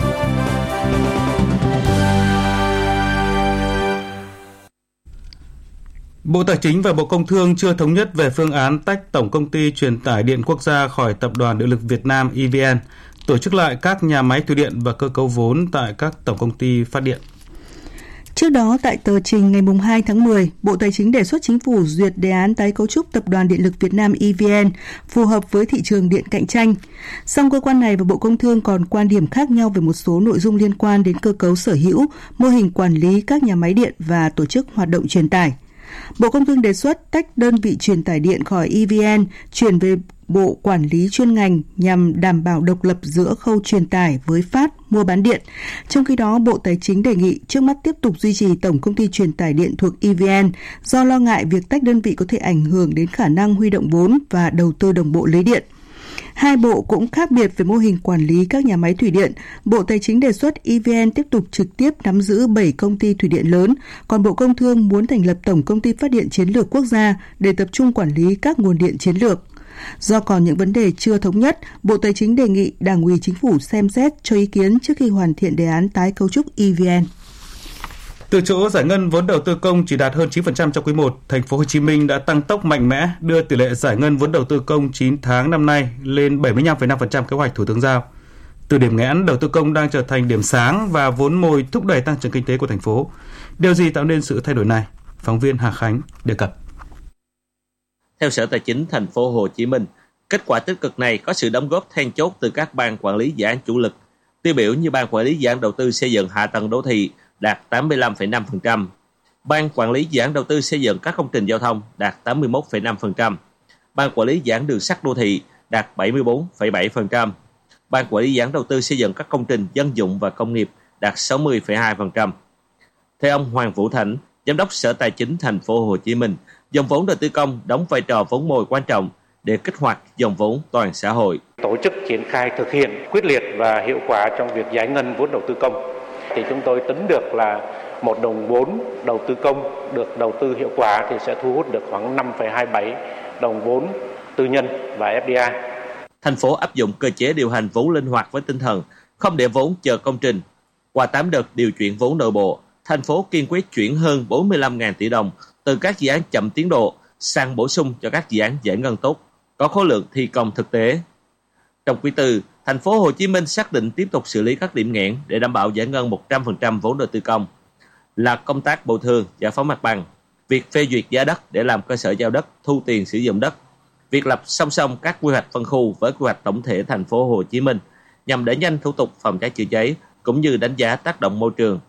[SPEAKER 10] Bộ Tài chính và Bộ Công Thương chưa thống nhất về phương án tách Tổng Công ty Truyền tải Điện Quốc gia khỏi Tập đoàn Điện lực Việt Nam E V N, tổ chức lại các nhà máy thủy điện và cơ cấu vốn tại các tổng công ty phát điện.
[SPEAKER 16] Trước đó, tại tờ trình ngày hai tháng mười, Bộ Tài chính đề xuất Chính phủ duyệt đề án tái cấu trúc Tập đoàn Điện lực Việt Nam E V N phù hợp với thị trường điện cạnh tranh. Song cơ quan này và Bộ Công Thương còn quan điểm khác nhau về một số nội dung liên quan đến cơ cấu sở hữu, mô hình quản lý các nhà máy điện và tổ chức hoạt động truyền tải. Bộ Công Thương đề xuất tách đơn vị truyền tải điện khỏi E V N, chuyển về Bộ Quản lý chuyên ngành nhằm đảm bảo độc lập giữa khâu truyền tải với phát, mua bán điện. Trong khi đó, Bộ Tài chính đề nghị trước mắt tiếp tục duy trì Tổng Công ty Truyền tải Điện thuộc E V N do lo ngại việc tách đơn vị có thể ảnh hưởng đến khả năng huy động vốn và đầu tư đồng bộ lưới điện. Hai bộ cũng khác biệt về mô hình quản lý các nhà máy thủy điện. Bộ Tài chính đề xuất E V N tiếp tục trực tiếp nắm giữ bảy công ty thủy điện lớn, còn Bộ Công Thương muốn thành lập Tổng Công ty Phát điện Chiến lược Quốc gia để tập trung quản lý các nguồn điện chiến lược. Do còn những vấn đề chưa thống nhất, Bộ Tài chính đề nghị Đảng ủy Chính phủ xem xét cho ý kiến trước khi hoàn thiện đề án tái cấu trúc E V N.
[SPEAKER 10] Từ chỗ giải ngân vốn đầu tư công chỉ đạt hơn chín phần trăm trong quý một, thành phố Hồ Chí Minh đã tăng tốc mạnh mẽ đưa tỷ lệ giải ngân vốn đầu tư công chín tháng năm nay lên bảy mươi lăm phẩy năm phần trăm kế hoạch Thủ tướng giao. Từ điểm nghẽn, đầu tư công đang trở thành điểm sáng và vốn mồi thúc đẩy tăng trưởng kinh tế của thành phố. Điều gì tạo nên sự thay đổi này? Phóng viên Hà Khánh đề cập.
[SPEAKER 1] Theo Sở Tài chính thành phố Hồ Chí Minh, kết quả tích cực này có sự đóng góp then chốt từ các ban quản lý dự án chủ lực. Tiêu biểu như ban quản lý dự án đầu tư xây dựng hạ tầng đô thị đạt tám mươi lăm phẩy năm phần trăm, ban quản lý dự án đầu tư xây dựng các công trình giao thông đạt tám mươi mốt phẩy năm phần trăm, ban quản lý dự án đường sắt đô thị đạt bảy mươi tư phẩy bảy phần trăm, ban quản lý dự án đầu tư xây dựng các công trình dân dụng và công nghiệp đạt sáu mươi phẩy hai phần trăm. Theo ông Hoàng Vũ Thành, Giám đốc Sở Tài chính thành phố Hồ Chí Minh, dòng vốn đầu tư công đóng vai trò vốn mồi quan trọng để kích hoạt dòng vốn toàn xã hội.
[SPEAKER 5] Tổ chức triển khai thực hiện quyết liệt và hiệu quả trong việc giải ngân vốn đầu tư công. Thì chúng tôi tính được là một đồng vốn đầu tư công được đầu tư hiệu quả thì sẽ thu hút được khoảng năm phẩy hai mươi bảy đồng vốn tư nhân và ép đê i.
[SPEAKER 1] Thành phố áp dụng cơ chế điều hành vốn linh hoạt với tinh thần không để vốn chờ công trình. Qua tám đợt điều chuyển vốn nội bộ, thành phố kiên quyết chuyển hơn bốn mươi lăm nghìn tỷ đồng từ các dự án chậm tiến độ sang bổ sung cho các dự án giải ngân tốt, có khối lượng thi công thực tế. Trong quý tư, thành phố Hồ Chí Minh xác định tiếp tục xử lý các điểm nghẽn để đảm bảo giải ngân một trăm phần trăm vốn đầu tư công là công tác bồi thường, giải phóng mặt bằng, việc phê duyệt giá đất để làm cơ sở giao đất, thu tiền sử dụng đất, việc lập song song các quy hoạch phân khu với quy hoạch tổng thể thành phố Hồ Chí Minh nhằm đẩy nhanh thủ tục phòng cháy chữa cháy cũng như đánh giá tác động môi trường.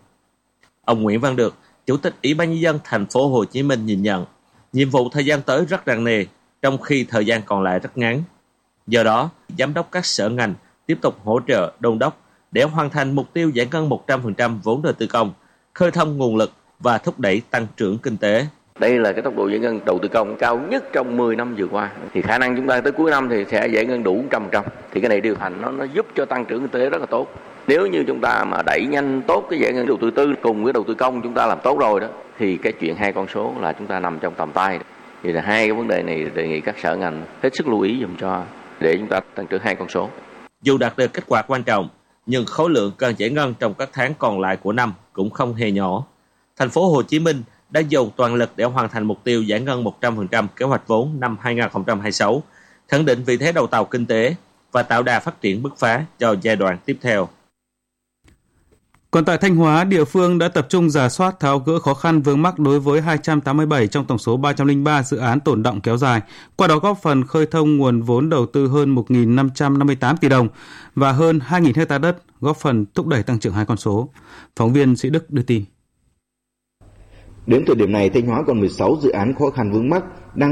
[SPEAKER 1] Ông Nguyễn Văn Được, Chủ tịch Ủy ban nhân dân thành phố Hồ Chí Minh nhìn nhận, nhiệm vụ thời gian tới rất nặng nề, trong khi thời gian còn lại rất ngắn. Do đó, giám đốc các sở ngành tiếp tục hỗ trợ đôn đốc để hoàn thành mục tiêu giải ngân một trăm phần trăm vốn đầu tư công, khơi thông nguồn lực và thúc đẩy tăng trưởng kinh tế.
[SPEAKER 6] Đây là cái tốc độ giải ngân đầu tư công cao nhất trong mười năm vừa qua. Thì khả năng chúng ta tới cuối năm thì sẽ giải ngân đủ một trăm phần trăm. Thì cái này điều hành nó nó giúp cho tăng trưởng kinh tế rất là tốt. Nếu như chúng ta mà đẩy nhanh tốt cái giải ngân đầu tư tư cùng với đầu tư công chúng ta làm tốt rồi đó, thì cái chuyện hai con số là chúng ta nằm trong tầm tay. Thì là hai cái vấn đề này đề nghị các sở ngành hết sức lưu ý dùm cho để chúng ta tăng trưởng hai con số.
[SPEAKER 1] Dù đạt được kết quả quan trọng, nhưng khối lượng cần giải ngân trong các tháng còn lại của năm cũng không hề nhỏ. Thành phố Hồ Chí Minh đã dồn toàn lực để hoàn thành mục tiêu giải ngân một trăm phần trăm kế hoạch vốn năm hai không hai sáu, khẳng định vị thế đầu tàu kinh tế và tạo đà phát triển bứt phá cho giai đoạn tiếp theo.
[SPEAKER 10] Còn tại Thanh Hóa, địa phương đã tập trung rà soát tháo gỡ khó khăn vướng mắc đối với hai trăm tám mươi bảy trong tổng số ba trăm lẻ ba dự án tồn đọng kéo dài, qua đó góp phần khơi thông nguồn vốn đầu tư hơn một nghìn năm trăm năm mươi tám tỷ đồng và hơn hai nghìn hectare đất, góp phần thúc đẩy tăng trưởng hai con số. Phóng viên Sĩ Đức đưa tin.
[SPEAKER 7] Đến thời điểm này, Thanh Hóa còn mười sáu dự án khó khăn vướng mắc đang